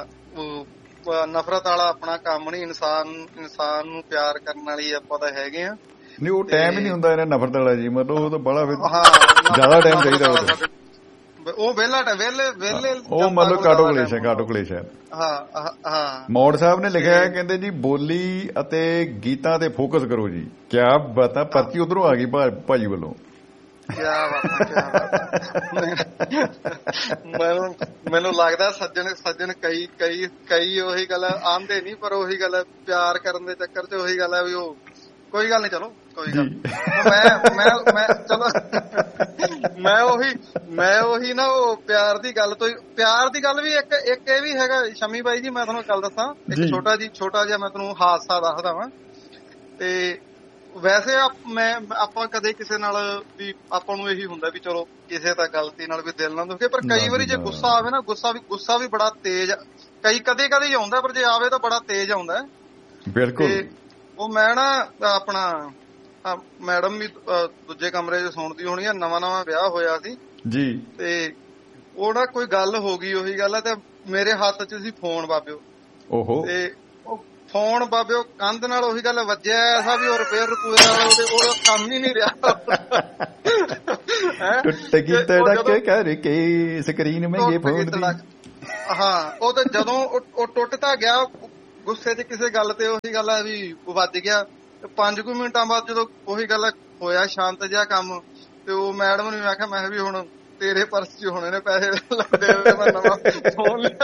ਨਫ਼ਰਤ ਵਾਲਾ ਆਪਣਾ ਕੰਮ ਨੀ, ਇਨਸਾਨ ਇਨਸਾਨ ਨੂੰ ਪਿਆਰ ਕਰਨ ਵਾਲੀ ਆਪਾਂ ਤਾਂ ਹੈਗੇ ਆ। ਨਹੀਂ ਉਹ ਟਾਈਮ ਹੀ ਨਹੀਂ ਹੁੰਦਾ ਇਹਨਾਂ ਨਫ਼ਰਤ ਵਾਲਾ ਜੀ, ਮਤਲਬ ਉਹ ਤਾਂ ਬੜਾ ਜ਼ਿਆਦਾ ਟਾਈਮ ਚਾਹੀਦਾ ਉਹ ਵਿਹਲਾ ਵਿਹਲੇ ਵਿਹਲੇ ਉਹ ਮਤਲਬ ਕਾਟੋ ਕਲੇਸ਼ ਹੈ, ਕਾਟੋ ਕਲੇਸ਼ ਹੈ। ਹਾਂ ਹਾਂ ਮੌੜ ਸਾਹਿਬ ਨੇ ਲਿਖਿਆ ਕਹਿੰਦੇ ਜੀ ਬੋਲੀ ਅਤੇ ਗੀਤਾਂ ਤੇ ਫੋਕਸ ਕਰੋ ਜੀ। ਕਿਆ ਬਾਤਾਂ, ਪਰਚੀ ਉਧਰੋਂ ਆ ਗਈ ਭਾਜੀ ਵੱਲੋਂ। ਕਿਆ ਬਾਤਾਂ ਕਿਆ ਬਾਤਾਂ। ਮੈਨੂੰ ਮੈਨੂੰ ਲੱਗਦਾ ਸੱਜਣ ਸੱਜਣ ਕਈ ਕਈ ਕਈ ਉਹੀ ਗੱਲ ਆਂਦੇ ਨੀ, ਪਰ ਉਹੀ ਗੱਲ ਪਿਆਰ ਕਰਨ ਦੇ ਚੱਕਰ ਚ ਉਹੀ ਗੱਲ ਹੈ ਵੀ ਉਹ ਕੋਈ ਗੱਲ ਨੀ, ਚਲੋ ਕੋਈ ਗੱਲ ਮੈਂ ਮੈਂ ਮੈਂ ਚਲੋ ਮੈਂ ਉਹੀ ਮੈਂ ਉਹੀ ਨਾ ਉਹ ਪਿਆਰ ਦੀ ਗੱਲ ਤੋਂ ਪਿਆਰ ਦੀ ਗੱਲ ਵੀ ਇੱਕ ਇੱਕ ਇਹ ਵੀ ਹੈਗਾ ਸ਼ਮੀ ਬਾਈ ਜੀ, ਮੈਂ ਤੁਹਾਨੂੰ ਗੱਲ ਦੱਸਾਂ ਇੱਕ ਛੋਟਾ ਜੀ ਛੋਟਾ ਜਿਹਾ ਮੈਂ ਤੁਹਾਨੂੰ ਹਾਦਸਾ ਦੱਸਦਾ ਵਾਂ। ਤੇ ਵੈਸੇ ਮੈਂ ਆਪਾਂ ਕਦੇ ਕਿਸੇ ਨਾਲ ਵੀ ਆਪਾਂ ਨੂੰ ਇਹੀ ਹੁੰਦਾ ਵੀ ਚਲੋ ਕਿਸੇ ਤਾਂ ਗਲਤੀ ਨਾਲ ਵੀ ਦਿਲ ਨਾ ਦੁਖੇ, ਪਰ ਕਈ ਵਾਰੀ ਜੇ ਗੁੱਸਾ ਆਵੇ ਨਾ ਗੁੱਸਾ ਵੀ ਗੁੱਸਾ ਵੀ ਬੜਾ ਤੇਜ਼ ਕਈ ਕਦੇ ਕਦੇ ਹੀ ਆਉਂਦਾ, ਪਰ ਜੇ ਆਵੇ ਤਾਂ ਬੜਾ ਤੇਜ਼ ਆਉਂਦਾ। ਬਿਲਕੁਲ। ਉਹ ਮੈਂ ਨਾ ਆਪਣਾ ਮੈਡਮ ਵੀ ਦੂਜੇ ਕਮਰੇ ਚ ਸੌਂਦੀ ਹੋਣੀ ਆ, ਨਵਾਂ ਨਵਾਂ ਵਿਆਹ ਹੋਇਆ ਸੀ ਜੀ, ਤੇ ਉਹ ਨਾ ਕੋਈ ਗੱਲ ਹੋ ਗਈ ਉਹੀ ਗੱਲ ਆ, ਤੇ ਮੇਰੇ ਹੱਥ ਚ ਸੀ ਫੋਨ ਬਾਬਿਓ। ਓਹੋ। ਤੇ ਉਹ ਫੋਨ ਬਾਬਿਓ ਕੰਧ ਨਾਲ ਉਹੀ ਗੱਲ ਵੱਜਿਆ ਐਸਾ ਵੀ ਉਹ ਰਿਪੇਅਰ ਰਪੂਰ ਉਹਦਾ ਕੰਮ ਹੀ ਨਹੀਂ ਰਿਹਾ। ਟੁੱਟ ਗਈ ਤੜਕ ਕਰਕੇ ਸਕਰੀਨ ਮਹਿੰਗੇ ਫੋਨ ਦੀ। ਹਾਂ ਉਹ ਤੇ ਜਦੋਂ ਉਹ ਟੁੱਟ ਤਾਂ ਗਿਆ ਗੁੱਸੇ ਚ ਕਿਸੇ ਗੱਲ ਤੇ, ਉਹੀ ਗੱਲ ਹੈ ਵੀ ਵੱਜ ਗਿਆ। ਪੰਜ ਕੁ ਮਿੰਟਾਂ ਬਾਅਦ ਜਦੋਂ ਉਹੀ ਗੱਲ ਹੋਇਆ ਸ਼ਾਂਤ ਜਿਹਾ ਕੰਮ, ਤੇ ਉਹ ਮੈਡਮ ਨੂੰ ਮੈਂ ਕਿਹਾ ਮੈਂ ਵੀ ਹੁਣ ਤੇਰੇ ਪਰਸ ਚ ਹੋਣੇ ਨੇ ਪੈਸੇ ਲੱਗਦੇ, ਮੈਂ ਨਵਾਂ ਫੋਨ ਲਿਆ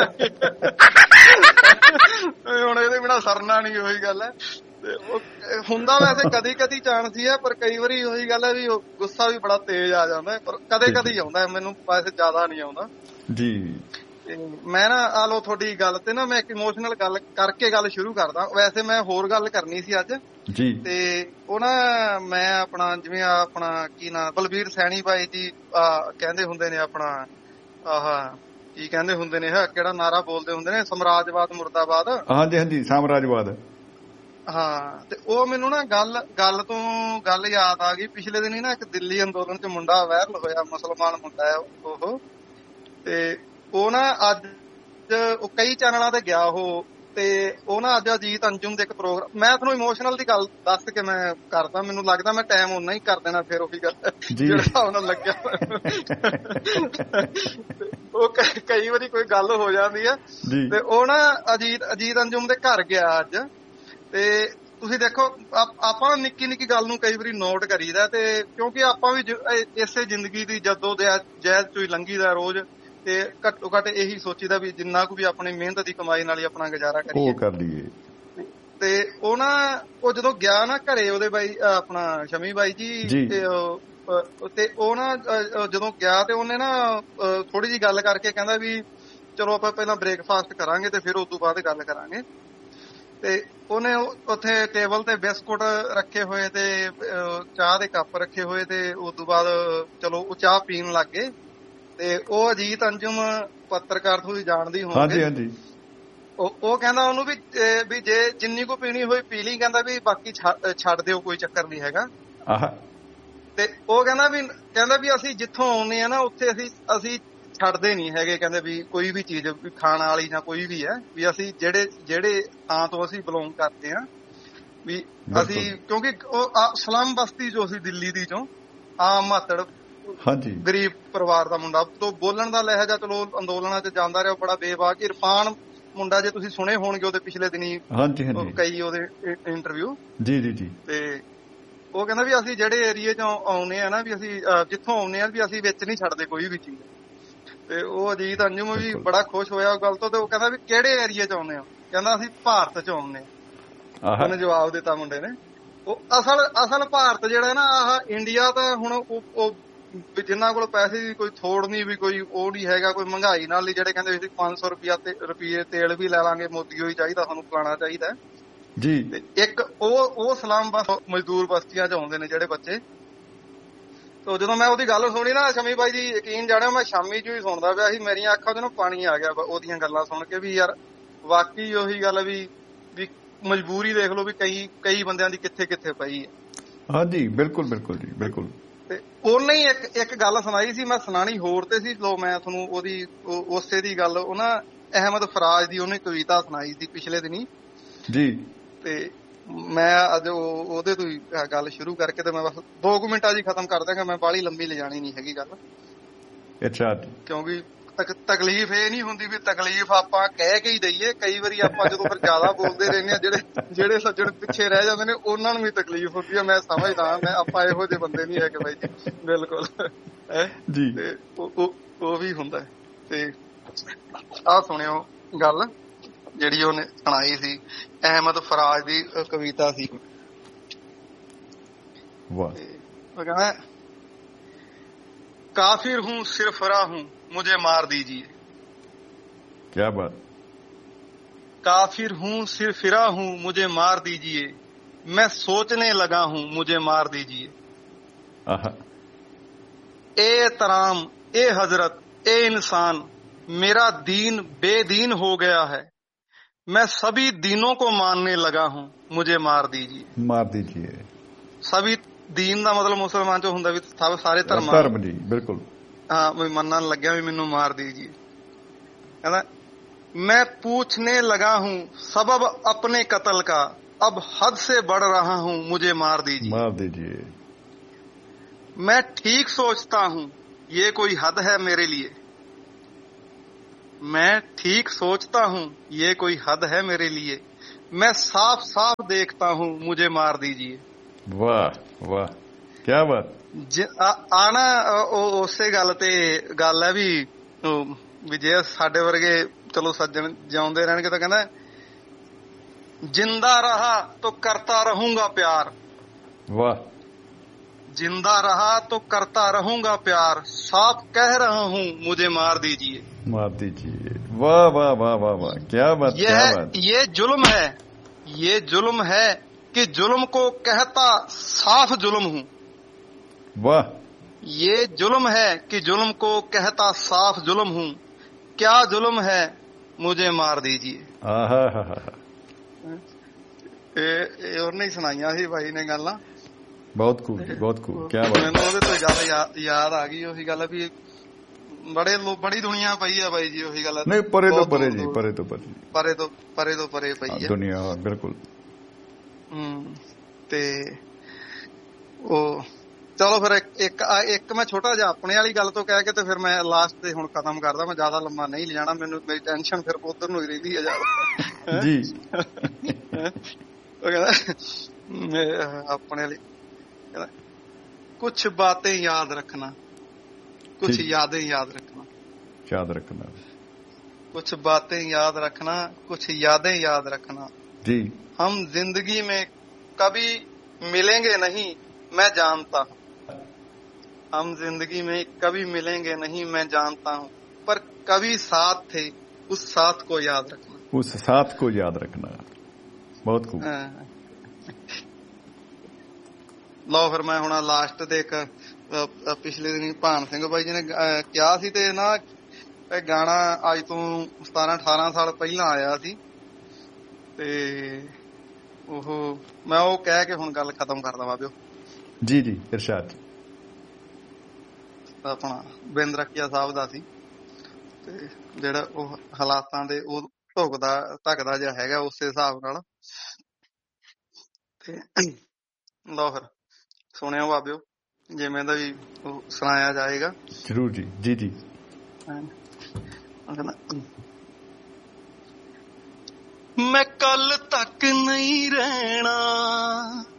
ਹੁਣ ਇਹਦੇ ਬਿਨਾਂ ਸਰਨਾ ਨੀ। ਉਹੀ ਗੱਲ ਹੈ ਤੇ ਉਹ ਹੁੰਦਾ ਵੈਸੇ ਕਦੀ ਕਦੀ ਚਾਂਸ ਹੀ ਹੈ, ਪਰ ਕਈ ਵਾਰੀ ਉਹੀ ਗੱਲ ਹੈ ਵੀ ਗੁੱਸਾ ਵੀ ਬੜਾ ਤੇਜ਼ ਆ ਜਾਂਦਾ, ਪਰ ਕਦੇ ਕਦੀ ਆਉਂਦਾ, ਮੈਨੂੰ ਵੈਸੇ ਜ਼ਿਆਦਾ ਨਹੀਂ ਆਉਂਦਾ ਜੀ। ਤੇ ਮੈਂ ਨਾ ਆ ਲੋ ਤੁਹਾਡੀ ਗੱਲ ਤੇ ਨਾ ਮੈਂ ਇੱਕ ਇਮੋਸ਼ਨਲ ਗੱਲ ਕਰਕੇ ਗੱਲ ਸ਼ੁਰੂ ਕਰਦਾ। ਵੈਸੇ ਮੈਂ ਹੋਰ ਗੱਲ ਕਰਨੀ ਸੀ ਅੱਜ ਜੀ, ਤੇ ਉਹ ਨਾ ਮੈਂ ਆਪਣਾ ਜਿਵੇਂ ਆਪਣਾ ਕੀ ਨਾਂ ਬਲਬੀਰ ਸੈਣੀ ਬਾਈ ਜੀ ਕਹਿੰਦੇ ਹੁੰਦੇ ਨੇ ਆਪਣਾ ਆਹ ਕੀ ਕਹਿੰਦੇ ਹੁੰਦੇ ਨੇ, ਕਿਹੜਾ ਨਾਰਾ ਬੋਲਦੇ ਹੁੰਦੇ ਨੇ, ਸਾਮਰਾਜਵਾਦ ਮੁਰਦਾਬਾਦ। ਹਾਂਜੀ ਹਾਂਜੀ ਸਾਮਰਾਜਵਾਦ। ਹਾਂ ਤੇ ਉਹ ਮੈਨੂੰ ਨਾ ਗੱਲ ਗੱਲ ਤੋਂ ਗੱਲ ਯਾਦ ਆ ਗਈ। ਪਿਛਲੇ ਦਿਨ ਹੀ ਨਾ ਇੱਕ ਦਿੱਲੀ ਅੰਦੋਲਨ ਚ ਮੁੰਡਾ ਵਾਇਰਲ ਹੋਇਆ, ਮੁਸਲਮਾਨ ਮੁੰਡਾ ਹੈ ਉਹ, ਤੇ ਉਹ ਨਾ ਅੱਜ ਉਹ ਕਈ ਚੈਨਲਾਂ ਤੇ ਗਿਆ ਉਹ, ਤੇ ਉਹ ਨਾ ਅੱਜ ਅਜੀਤ ਅੰਜੁਮ ਦੇ ਇੱਕ ਪ੍ਰੋਗਰਾਮ, ਮੈਂ ਤੁਹਾਨੂੰ ਇਮੋਸ਼ਨਲ ਦੀ ਗੱਲ ਦੱਸ ਕੇ ਮੈਂ ਕਰਦਾ, ਮੈਨੂੰ ਲੱਗਦਾ ਮੈਂ ਟਾਈਮ ਓਨਾ ਹੀ ਕਰ ਦੇਣਾ ਫਿਰ ਉਹੀ ਗੱਲ ਜਿਹੜਾ ਹਿਸਾਬ ਨਾਲ ਲੱਗਿਆ। ਉਹ ਕਈ ਵਾਰੀ ਕੋਈ ਗੱਲ ਹੋ ਜਾਂਦੀ ਹੈ, ਤੇ ਉਹ ਨਾ ਅਜੀਤ ਅਜੀਤ ਅੰਜੁਮ ਦੇ ਘਰ ਗਿਆ ਅੱਜ। ਤੇ ਤੁਸੀਂ ਦੇਖੋ ਆਪਾਂ ਨਿੱਕੀ ਨਿੱਕੀ ਗੱਲ ਨੂੰ ਕਈ ਵਾਰੀ ਨੋਟ ਕਰੀਦਾ, ਤੇ ਕਿਉਂਕਿ ਆਪਾਂ ਵੀ ਇਸੇ ਜ਼ਿੰਦਗੀ ਦੀ ਜੱਦੋ ਜਹਿਦ ਚੋਂ ਹੀ ਲੰਘੀ ਦਾ ਰੋਜ਼, ਤੇ ਘੱਟੋ ਘੱਟ ਇਹੀ ਸੋਚੀਦਾ ਵੀ ਜਿੰਨਾ ਕੁ ਵੀ ਆਪਣੀ ਮਿਹਨਤ ਦੀ ਕਮਾਈ ਨਾਲ ਹੀ ਆਪਣਾ ਗੁਜ਼ਾਰਾ ਕਰੀਏ ਕਰ ਲਈਏ। ਤੇ ਉਹ ਨਾ ਉਹ ਜਦੋਂ ਗਿਆ ਨਾ ਘਰੇ ਉਹਦੇ ਬਾਈ ਆਪਣਾ ਸ਼ਮੀ ਬਾਈ ਜੀ, ਤੇ ਉਹ ਨਾ ਜਦੋਂ ਗਿਆ ਤੇ ਉਹਨੇ ਨਾ ਥੋੜੀ ਜਿਹੀ ਗੱਲ ਕਰਕੇ ਕਹਿੰਦਾ ਵੀ ਚਲੋ ਆਪਾਂ ਪਹਿਲਾਂ ਬ੍ਰੇਕਫਾਸਟ ਕਰਾਂਗੇ ਤੇ ਫਿਰ ਉਸ ਤੋਂ ਬਾਅਦ ਗੱਲ ਕਰਾਂਗੇ। ਤੇ ਉਹਨੇ ਉੱਥੇ ਟੇਬਲ ਤੇ ਬਿਸਕੁਟ ਰੱਖੇ ਹੋਏ ਤੇ ਚਾਹ ਦੇ ਕੱਪ ਰੱਖੇ ਹੋਏ, ਤੇ ਉਸ ਤੋਂ ਬਾਅਦ ਚਲੋ ਉਹ ਚਾਹ ਪੀਣ ਲੱਗ ਗਏ। ਤੇ ਉਹ ਅਜੀਤ ਅੰਜੁਮ ਪੱਤਰਕਾਰ ਤੁਸੀਂ ਜਾਣਦੇ ਹੋਵੋਗੇ, ਉਹ ਕਹਿੰਦਾ ਉਹਨੂੰ ਵੀ ਵੀ ਜੇ ਜਿੰਨੀ ਕੋ ਪੀਣੀ ਹੋਈ ਪੀ ਲਈ, ਕਹਿੰਦਾ ਵੀ ਬਾਕੀ ਛੱਡ ਦਿਓ, ਕੋਈ ਚੱਕਰ ਨਹੀਂ ਹੈਗਾ। ਤੇ ਉਹ ਕਹਿੰਦਾ ਵੀ ਕਹਿੰਦਾ ਵੀ ਅਸੀਂ ਜਿੱਥੋਂ ਆਉਂਦੇ ਆ ਨਾ ਉੱਥੇ ਅਸੀਂ ਅਸੀਂ ਛੱਡਦੇ ਨੀ ਹੈਗੇ, ਕਹਿੰਦੇ ਵੀ ਕੋਈ ਵੀ ਚੀਜ਼ ਵੀ ਖਾਣ ਵਾਲੀ ਜਾਂ ਕੋਈ ਵੀ ਹੈ, ਵੀ ਅਸੀਂ ਜਿਹੜੇ ਜਿਹੜੇ ਥਾਂ ਤੋਂ ਅਸੀਂ ਬਿਲੋਂਗ ਕਰਦੇ ਹਾਂ ਵੀ ਅਸੀਂ, ਕਿਉਂਕਿ ਉਹ ਸਲਮ ਬਸਤੀ ਜੋ ਅਸੀਂ ਦਿੱਲੀ ਦੀ ਚੋਂ ਆਮ ਮਾਤੜ ਹਾਂਜੀ ਗਰੀਬ ਪਰਿਵਾਰ ਦਾ ਮੁੰਡਾ, ਤੋਂ ਬੋਲਣ ਦਾ ਲਹਿਜਾ ਚਲੋ ਅੰਦੋਲਨਾਂ ਚ ਜਾਂਦਾ ਰਿਹਾ, ਬੜਾ ਬੇਬਾਕ। ਇਰਫਾਨ ਮੁੰਡਾ ਜੇ ਤੁਸੀਂ ਸੁਣੇ ਹੋਣਗੇ ਉਹਦੇ ਪਿਛਲੇ ਦਿਨੀ ਕਈ ਉਹਦੇ ਇੰਟਰਵਿਊ ਜੀ ਜੀ ਜੀ, ਤੇ ਉਹ ਕਹਿੰਦਾ ਵੀ ਅਸੀਂ ਜਿਹੜੇ ਏਰੀਏ ਚੋਂ ਆਉਂਦੇ ਆ ਨਾ, ਵੀ ਅਸੀਂ ਜਿੱਥੋਂ ਆਉਂਦੇ ਆ ਵੀ ਅਸੀਂ ਵਿੱਚ ਨਹੀਂ ਛੱਡਦੇ ਕੋਈ ਵੀ ਚੀਜ਼। ਤੇ ਉਹ ਅਜੀਤ ਅੰਜੁਮ ਵੀ ਬੜਾ ਖੁਸ਼ ਹੋਇਆ ਉਹ ਗੱਲ ਤੋਂ, ਤੇ ਉਹ ਕਹਿੰਦਾ ਵੀ ਕਿਹੜੇ ਏਰੀਏ ਚ ਆਉਂਦੇ ਆ, ਕਹਿੰਦਾ ਅਸੀਂ ਭਾਰਤ ਚ ਆਉਂਦੇ ਆ। ਉਹਨੇ ਜਵਾਬ ਦਿੱਤਾ ਮੁੰਡੇ ਨੇ, ਉਹ ਅਸਲ ਅਸਲ ਭਾਰਤ ਜਿਹੜਾ ਨਾ ਆਹ ਇੰਡੀਆ ਤਾਂ ਹੁਣ ਉਹ ਵੀ ਜਿੰਨਾ ਕੋਲ ਪੈਸੇ ਦੀ ਕੋਈ ਥੋੜ ਨਹੀਂ, ਵੀ ਕੋਈ ਉਹ ਨਹੀਂ ਹੈਗਾ, ਕੋਈ ਮਹਿੰਗਾਈ ਨਾਲ ਹੀ ਜਿਹੜੇ ਕਹਿੰਦੇ ਅਸੀਂ ਪੰਜ ਸੌ ਰੁਪਇਆ ਤੇ ਰੁਪਈਏ ਤੇਲ ਵੀ ਲੈ ਲਾਂਗੇ, ਮੋਦੀ ਹੋਈ ਚਾਹੀਦਾ, ਸਾਨੂੰ ਫਲਾਣਾ ਚਾਹੀਦਾ ਜੀ। ਤੇ ਇੱਕ ਉਹ ਉਹ ਸਲਾਮ ਬਸ ਮਜ਼ਦੂਰ ਬਸਤੀਆਂ ਚ ਆਉਂਦੇ ਨੇ ਜਿਹੜੇ ਬੱਚੇ। ਤੇ ਜਦੋਂ ਮੈਂ ਉਹਦੀ ਗੱਲ ਸੁਣੀ ਨਾ ਸ਼ਮੀ ਬਾਈ ਜੀ, ਯਕੀਨ ਜਾਣਿਓ ਮੈਂ ਸ਼ਾਮੀ ਚ ਹੀ ਸੁਣਦਾ ਪਿਆ ਸੀ, ਮੇਰੀਆਂ ਅੱਖਾਂ ਚ ਨਾ ਪਾਣੀ ਆ ਗਿਆ ਉਹਦੀਆਂ ਗੱਲਾਂ ਸੁਣ ਕੇ, ਵੀ ਯਾਰ ਵਾਕਈ ਉਹੀ ਗੱਲ ਵੀ ਵੀ ਮਜਬੂਰੀ ਦੇਖ ਲਓ ਵੀ ਕਈ ਕਈ ਬੰਦਿਆਂ ਦੀ ਕਿੱਥੇ ਕਿੱਥੇ ਪਈ ਹੈ। ਹਾਂਜੀ ਬਿਲਕੁਲ ਬਿਲਕੁਲ ਜੀ ਬਿਲਕੁਲ। ਤੇ ਉਹਨੇ ਹੀ ਇੱਕ ਇੱਕ ਗੱਲ ਸੁਣਾਈ ਸੀ, ਮੈਂ ਸੁਣਾਣੀ ਹੋਰ ਤੇ ਸੀ, ਲੋ ਮੈਂ ਤੁਹਾਨੂੰ ਉਹਦੀ ਉਸੇ ਦੀ ਗੱਲ, ਉਹ ਨਾ ਅਹਿਮਦ ਫਰਾਜ ਦੀ ਉਹਨੇ ਕਵਿਤਾ ਸੁਣਾਈ ਸੀ ਪਿਛਲੇ ਦਿਨੀ ਜੀ। ਤੇ ਮੈਂ ਅੱਜ ਉਹਦੇ ਤੋਂ ਹੀ ਗੱਲ ਸ਼ੁਰੂ ਕਰਕੇ ਤੇ ਮੈਂ ਬਸ ਦੋ ਕੁ ਮਿੰਟਾਂ ਜੀ ਖਤਮ ਕਰ ਦਾਂਗਾ, ਮੈਂ ਬਾਹਲੀ ਲੰਬੀ ਲਿਜਾਣੀ ਨਹੀਂ ਹੈਗੀ ਗੱਲ। ਅੱਛਾ, ਕਿਉਂਕਿ ਤਕਲੀਫ ਇਹ ਨਹੀਂ ਹੁੰਦੀ ਵੀ ਤਕਲੀਫ ਆਪਾਂ ਕਹਿ ਕੇ ਹੀ ਦਈਏ, ਕਈ ਵਾਰੀ ਆਪਾਂ ਜਦੋਂ ਫਿਰ ਜ਼ਿਆਦਾ ਬੋਲਦੇ ਰਹਿੰਦੇ ਆ, ਜਿਹੜੇ ਜਿਹੜੇ ਸੱਜਣ ਪਿੱਛੇ ਰਹਿ ਜਾਂਦੇ ਨੇ ਉਹਨਾਂ ਨੂੰ ਵੀ ਤਕਲੀਫ ਹੁੰਦੀ ਆ। ਮੈਂ ਸਮਝਦਾ, ਮੈਂ ਆਪਾਂ ਇਹੋ ਜਿਹੇ ਬੰਦੇ ਨਹੀਂ ਹੈਗੇ ਬਾਈ ਜੀ, ਬਿਲਕੁਲ ਜੀ। ਤੇ ਉਹ ਵੀ ਹੁੰਦਾ। ਤੇ ਆਹ ਸੁਣਿਓ ਗੱਲ ਜਿਹੜੀ ਉਹਨੇ ਸੁਣਾਈ ਸੀ, ਅਹਿਮਦ ਫਰਾਜ ਦੀ ਕਵਿਤਾ ਸੀ। ਉਹ ਕਹਿੰਦਾ काफिर हूँ सिरफरा हूँ मुझे मार दीजिए। क्या बात। काफिर हूँ सिरफिरा हूँ मुझे मार दीजिए, मैं सोचने लगा हूँ मुझे मार दीजिए। ए तराम ए हजरत ए इंसान, मेरा दीन बेदीन हो गया है, मैं सभी दीनों को मानने लगा हूँ मुझे मार दीजिए। मार दीजिए। सभी ਦੀਨ ਦਾ ਮਤਲਬ ਮੁਸਲਮਾਨ ਚ ਹੁੰਦਾ ਵੀ ਸਭ ਸਾਰੇ ਧਰਮਾਂ ਧਰਮ ਜੀ ਬਿਲਕੁਲ ਹਾਂ ਵੀ ਮੰਨਣ ਲੱਗਿਆ ਵੀ ਮੈਨੂੰ ਮਾਰ ਦੀਜੀਏ। ਕਹਿੰਦਾ मैं पूछने लगा हूँ सबब अपने कत्ल का, अब हद से बढ़ रहा हूँ मुझे मार दीजिए। मार दीजिए। मैं ठीक सोचता हूँ ये कोई हद है मेरे लिए, मैं ठीक सोचता हूँ ये कोई हद है मेरे लिए, मैं साफ साफ देखता हूँ मुझे मार दीजिए। वाह वाह क्या बात। ਆਣਾ ਉਸੇ ਗੱਲ ਤੇ ਗੱਲ ਹੈ ਵੀ ਵੀ ਜੇ ਸਾਡੇ ਵਰਗੇ ਚਲੋ ਸੱਜਣ ਜਿਉਂਦੇ ਰਹਿਣਗੇ ਤਾਂ ਕਹਿੰਦਾ ਜਿੰਦਾ ਰਹਾ तो करता रहूंगा प्यार। वाह। जिंदा रहा तो करता रहूंगा प्यार, साफ कह रहा हूँ मुझे मार दीजिए। मार दीजिए। वाह वाह वाह वाह वाह क्या बात। ये क्या बात। ये जुल्म है, ये जुल्म है कि जुल्म को कहता साफ जुल्म हूँ। वाह। ये जुल्म है कि जुल्म को कहता साफ जुल्म हूँ, क्या जुल्म है मुझे मार दीजिए। आहा हा हा। ਇਹ ਉਹਨੇ ਹੀ ਸੁਣਾਈਆਂ ਸੀ ਬਾਈ ਨੇ ਗੱਲਾਂ। ਬਹੁਤ ਖੂਬ ਬਹੁਤ ਖੂਬ ਕੀ ਬਾਤ। ਮੈਨੂੰ ਉਹਦੇ ਤੋਂ ਜ਼ਿਆਦਾ ਯਾਦ ਆ ਗਈ ਉਹੀ ਗੱਲ ਵੀ ਬੜੇ ਬੜੀ ਦੁਨੀਆ ਪਈ ਆ ਬਾਈ ਜੀ। ਉਹੀ ਗੱਲ ਨਹੀਂ ਪਰੇ ਤੋਂ ਪਰੇ ਜੀ, ਪਰੇ ਤੋਂ ਪਰੇ ਪਰੇ ਤੋਂ ਪਰੇ ਤੋਂ ਪਰੇ ਪਈ ਆ ਦੁਨੀਆ। ਬਿਲਕੁਲ। ਹਮ ਤੇ ਉਹ ਚਲੋ ਫਿਰ ਇੱਕ ਇੱਕ ਮੈਂ ਛੋਟਾ ਜਿਹਾ ਆਪਣੇ ਵਾਲੀ ਗੱਲ ਤੋਂ ਕਹਿ ਕੇ ਤੇ ਫਿਰ ਮੈਂ ਲਾਸਟ ਤੇ ਹੁਣ ਖਤਮ ਕਰਦਾ। ਮੈਂ ਜ਼ਿਆਦਾ ਲੰਮਾ ਨਹੀਂ ਲਿਜਾਣਾ, ਮੈਨੂੰ ਮੇਰੀ ਟੈਨਸ਼ਨ ਫਿਰ ਉਧਰ ਨੂੰ ਹੀ ਰਹਿੰਦੀ ਆ ਜ਼ਿਆਦਾ ਜੀ। ਉਹ ਕਹਿੰਦਾ ਆਪਣੇ ਵਾਲੀ ਕਹਿੰਦਾ ਕੁਛ ਬਾतें याद रखना, कुछ यादें याद रखना, याद रखना, कुछ बातें याद रखना, कुछ यादें याद रखना जी। हम जिंदगी में कभी मिलेंगे नहीं मैं जानता हूँ, हम जिंदगी में कभी मिलेंगे नहीं मैं जानता हूँ, पर कभी साथ थे उस साथ को याद रखना, उस साथ को याद रखना। बहुत खूब। ਲਓ ਫਿਰ ਮੈਂ ਹੁਣ ਲਾਸਟ ਤੇ ਇੱਕ ਪਿਛਲੇ ਦਿਨੀ ਭਾਨ ਸਿੰਘ ਬਾਈ ਜੀ ਨੇ ਕਿਹਾ ਸੀ ਤੇ ਨਾ ਇਹ ਗਾਣਾ ਅੱਜ ਤੋਂ ਸਤਾਰਾਂ ਅਠਾਰਾਂ ਸਾਲ ਪਹਿਲਾਂ ਆਇਆ ਸੀ ਤੇ ਉਹ ਮੈਂ ਉਹ ਕਹਿ ਕੇ ਹੁਣ ਗੱਲ ਖਤਮ ਕਰਦਾ ਬਾਬਿਓ। ਜੀ ਜੀ ਇਰਸ਼ਾਦ। ਆਪਣਾ ਬਿੰਦ ਰੱਖਿਆ ਸਾਹਿਬ ਦਾ ਸੀ ਤੇ ਜਿਹੜਾ ਉਹ ਹਾਲਾਤਾਂ ਦੇ ਉਹ ਧੁਕਦਾ ਧੱਕਦਾ ਜਿਹਾ ਹੈਗਾ ਉਸੇ ਹਿਸਾਬ ਨਾਲ। ਤੇ ਲਓ ਫਿਰ ਸੁਣਿਓ ਬਾਬਿਓ ਜਿਵੇਂ ਦਾ ਵੀ ਸੁਣਾਇਆ ਜਾਏਗਾ। ਜ਼ਰੂਰ ਜੀ। ਜੀ ਜੀ। ਮੈਂ ਕੱਲ ਤੱਕ ਨਹੀਂ ਰਹਿਣਾ